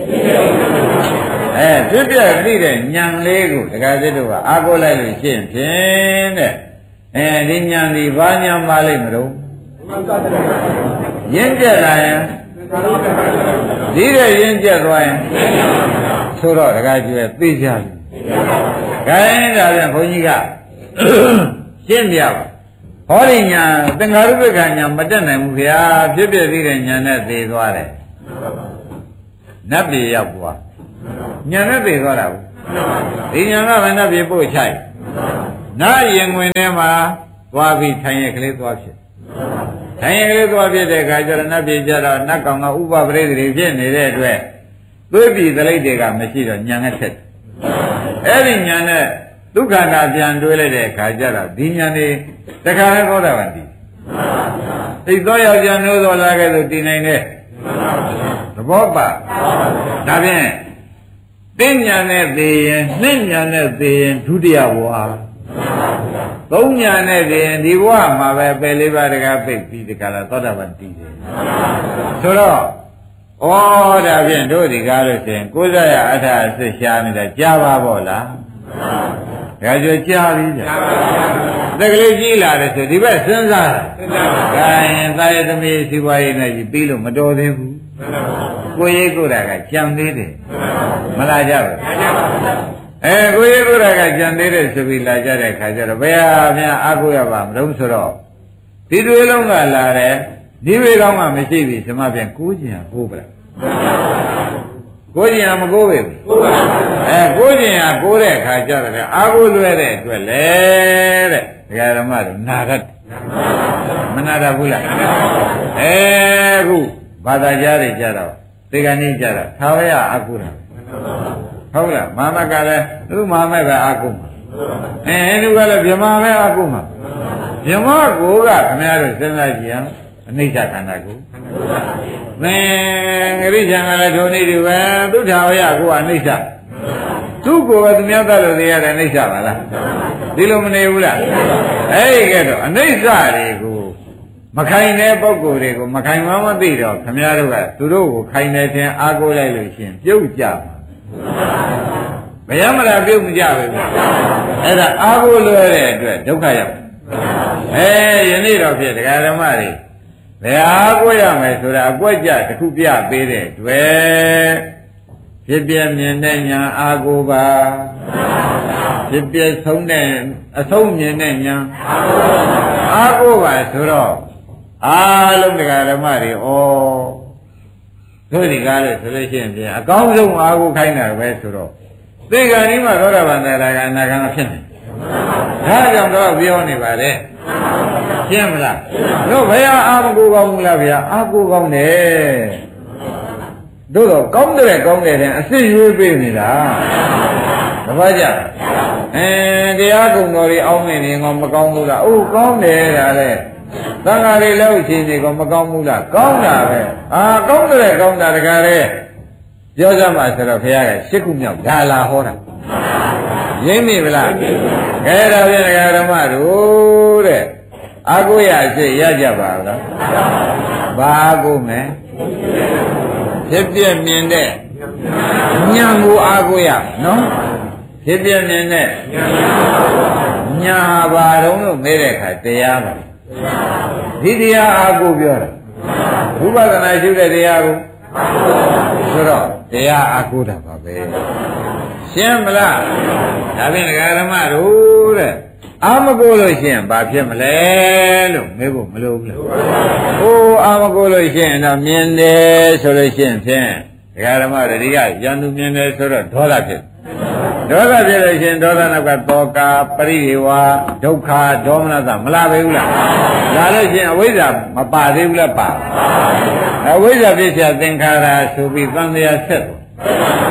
အဲဖြစ်ဖြစ်သိတဲ့ဉာဏ်လေးကိုဒကာစစ်တို့ကအာကုလိုက်လို့ရှင်းဖြင့်တဲ့အဲဒီဉာဏ်ဒီဘာဉာဏ်ပါလိမ့်မလို့ရင့်ကျက်လာရင်ဒီတဲ့ရင့်ကျက်သွားရင်ဆိုတော့ဒကာကျွဲသိကြပြီခိုင်းဒါပြန်ဘုန်းကြီးကရှင်းပြပါဟောဒီညာသင်္ဃာရုပ္ပကညာမတက်နိုင်ဘူးခင်ဗျာဖြစ်ဖြစ်သေးတဲ့ညာနဲ့သေသွားတယ်နတ်ပြည်ရောက်သွားညာနဲ့သေသွားတာဘူးဒီညာကဘယ်နတ်ပြည်ပို့ချိုက်နာရင်ဝင်ထဲမှာသွားပြီးထိုင်ရကလေးသွားဖြစ်ထိုင်ရကလေးသွားဖြစ်တဲ့အခါကျတော့နတ်ပြည်ကြတော့နတ်ကောင်ကဥပပရိသေတွေဖြစ်နေတဲ့အတွက်သွေးပြည်သလိပ်တွေကမရှိတော့ညာနဲ့ဆက်အဲ့ဒီညာနဲ့ဒုက္ခတာပြန်တွေးလိုက်တဲ့အခါကျတော့ဒီညာနေတခါလဲသောတာပန်တည်သိသောယောက်ျားနိုးတော်လာခဲ့လို့တည်နိုင်တဲ့သဘောပါဒါဖြင့်သိညာနဲ့သိရင်နှစ်ညာနဲ့သိရင်ဒုတိယဘဝသုံးညာနဲ့သိရင်ဒီဘဝမှာပဲပယ်လေးပါးတကားပိတ်ပြီးဒီကလာသောတာပန်တည်တယ်ဆိုတော့ဩဒါဖြင့်တို့ဒီကားလို့ဆိုရင်ကိုယ်စားရအထာအစစ်ရှားနေတာကြားပါပေါ့လားဒါကြွကြားပြီကြာတကလေးကြီးလာတယ်ဆိုဒီဘက်စဉ်းစားတာဒါရင်သာယသမီးစီပွားရေးနဲ့ကြီးပြီးလို့မတော်သေးဘူးကိုရေးကိုယ်တာကကြံသေးတယ်မလာကြဘူးအဲကိုရေးကိုယ်တာကကြံသေးတယ်ဆိုပြီးလာကြတဲ့ခါကျတော့ဘယ်ဟာများအားကိုးရပါမလို့ဆိုတော့ဒီတွေလုံးကလာတယ်ဒီဝေကောင်းကမရှိပြီဓမ္မပြန်ကိုးကျင်ကိုးပလားကိုးကျင်မကိုးပဲဘူးအဲကိုးကျင်ကကိုးတဲ့အခါကျတော့အာကိုးလွဲတဲ့အတွက်လေတဲ့ဒကာဓမ္မတို့နာရတ်မနာရဘူးလားအဲခုဘာသာကြားတွေကြတော့ဒီကနေ့ကြတော့သာဝရအာကိုးတာဟုတ်လားမာမကလည်းသူမာမကအာကိုးမှာအဲသူကလည်းဗြဟ္မာပဲအာကိုးမှာဗြဟ္မာကိုကခင်ဗျားတို့စဉ်းစားကြည့်အောင်အနိစ္စခန္ဓာကိုသင်္ဂရိချံကလည်းဒုနေတူပဲသုထာဝရကိုကအနိစ္စသူ့ကိုယ်ကသူများသားလို့သိရတဲ့အနိစ္စပါလားဒီလိုမနေဘူးလားအဲ့ဒီကဲတော့အနိစ္စတွေကိုမခိုင်တဲ့ပုဂ္ဂိုလ်တွေကိုမခိုင်မှမသိတော့ခမည်းတော်ကသူတို့ကိုခိုင်နေခြင်းအားကိုးလိုက်လို့ရှင်ပြုတ်ကြမှာဘယ်မှမလားပြုတ်မကြဘူးအဲ့ဒါအားကိုးလွယ်တဲ့အတွက်ဒုက္ခရောက်အဲယနေ့တော့ဖြစ်တရားဓမ္မတွေဘယ်အားကိုးရမယ်ဆိုတာအကွက်ကြတစ်ခုပြပေးတဲ့တွေ့ဖြစ်ပြမြင်တဲ့ညာအားကိုးပါဖြစ်ပြဆုံးတဲ့အဆုံးမြင်တဲ့ညာအားကိုးပါဆိုတော့အားလုံးတရားဓမ္မတွေဩတို့ဒီကားလို့ဆိုလို့ရှိရင်ပြန်အကောင်းဆုံးအားကိုးခိုင်းတာပဲဆိုတော့သေကံဒီမှာသောတာပန်တရားကအနာဂံဖြစ်နေဒါကြောင့်တော့ပြောနေပါလေရှင်းမလားတို့ဘယ်အာမကိုကောင်းဘူးလားဗျာအာကိုကောင်းတယ်တို့တော့ကောင်းတယ်ကောင်းတယ်တဲ့အစစ်ရွေးပေးနေတာတပတ်ကြအဲတရားကုံတော်တွေအောင်းနေနေကောမကောင်းဘူးလားအိုးကောင်းတယ်ဒါလေသံဃာတွေလည်းအချင်းတွေကောမကောင်းဘူးလားကောင်းတာပဲအာကောင်းတယ်ကောင်းတာတကားလေပြောကြမှာဆိုတော့ဘုရားကရှစ်ခုမြောက်ဒါလာဟောတာရင်းမိဗလားခဲဒါဖြင့်ဓမ္မတို့တဲ့အာကိုရရှိရကြပါလားဘာအာကိုမယ်ဖြစ်ပြမြင်တဲ့ဉာဏ်ကိုအာကိုရနော်ဖြစ်ပြမြင်တဲ့ဉာဏ်ဟာဘာတော့လို့မေးတဲ့အခါတရားပါဒီတရားအာကိုပြောတာဝိပဿနာရှုတဲ့တရားကိုဆိုတော့တရားအာကိုတာပါပဲရှင်းမလားဒါဖြင့်ဓမ္မတို့တဲ့အာမကိုလို့ရှိရင်ဘာဖြစ်မလဲလို့မေးဖို့မလိုဘူးလားဟိုအာမကိုလို့ရှိရင်တော့မြင်တယ်ဆိုလို့ရှိရင်ဖြင့်ဓမ္မတွေဒီကရန်သူမြင်တယ်ဆိုတော့ဒေါသဖြစ်ဒေါသဖြစ်လို့ရှိရင်ဒေါသနောက်ကတောကာပရိဒေဝဒုက္ခဒေါမနသမလာပဲဘူးလားလာလို့ရှိရင်အဝိဇ္ဇာမပါသေးဘူးလားပါအဝိဇ္ဇာဖြစ်เสียသင်္ခါရဆိုပြီးသံဃာဆက်တယ်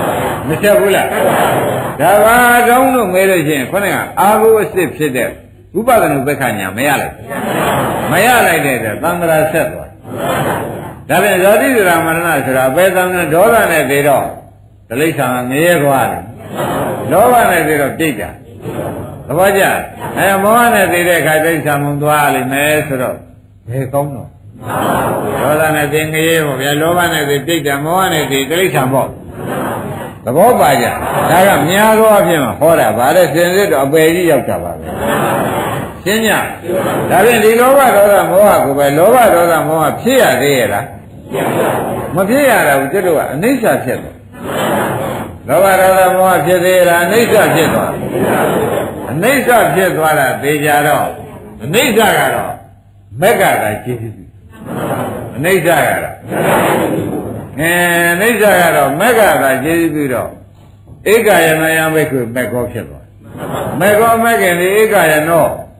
မချက်ဘူးလားဒါပါတောင်းလို့မဲလို့ရှိရင်ခေါင်းကအာဟုအစစ်ဖြစ်တဲ့ဥပဒနုပက္ခညာမရလိုက်မရလိုက်တဲ့သံဃာဆက်သွားဒါပြန်ဇောတိဒရာမရဏဆိုတာဘယ်သံဃာဒေါသနဲ့သေးတော့ဒလိစ္ဆာငရဲသွားတယ်လောဘနဲ့သေးတော့ပြိတ္တာသဘောကျအဲမောဟနဲ့သေးတဲ့အခါဒလိစ္ဆာမုံသွားလိမ့်မယ်ဆိုတော့ဘယ်ကောင်းတော့ဒေါသနဲ့သေးငရဲပေါ့ဗျာလောဘနဲ့သေးပြိတ္တာမောဟနဲ့သေးဒလိစ္ဆာပေါ့သဘောပါကြဒါကများသောအဖြစ်မှာဟောတာဗါတဲ့စင်စစ်တော့အပယ်ကြီးရောက်တာပါပဲရှင်းညဒါဖြင့်ဒီလောဘဒေါသမောဟကိုပဲလောဘဒေါသမောဟဖြစ်ရသေးရဲ့လားမဖြစ်ရတာဘူးကျွတ်တို့ကအနိစ္စဖြစ်တယ်လောဘဒေါသမောဟဖြစ်သေးလားအနိစ္စဖြစ်သွားအနိစ္စဖြစ်သွားတာသေချာတော့အနိစ္စကတော့မက္ကတာကျေးဇူးအနိစ္စကတော့အဲအနိစ္စကတော့မက္ကတာကျေးဇူးပြီးတော့ဧကယနယဘိက္ခုမက္ခောဖြစ်သွားမက္ခောမက္ခင်ဒီဧကယနော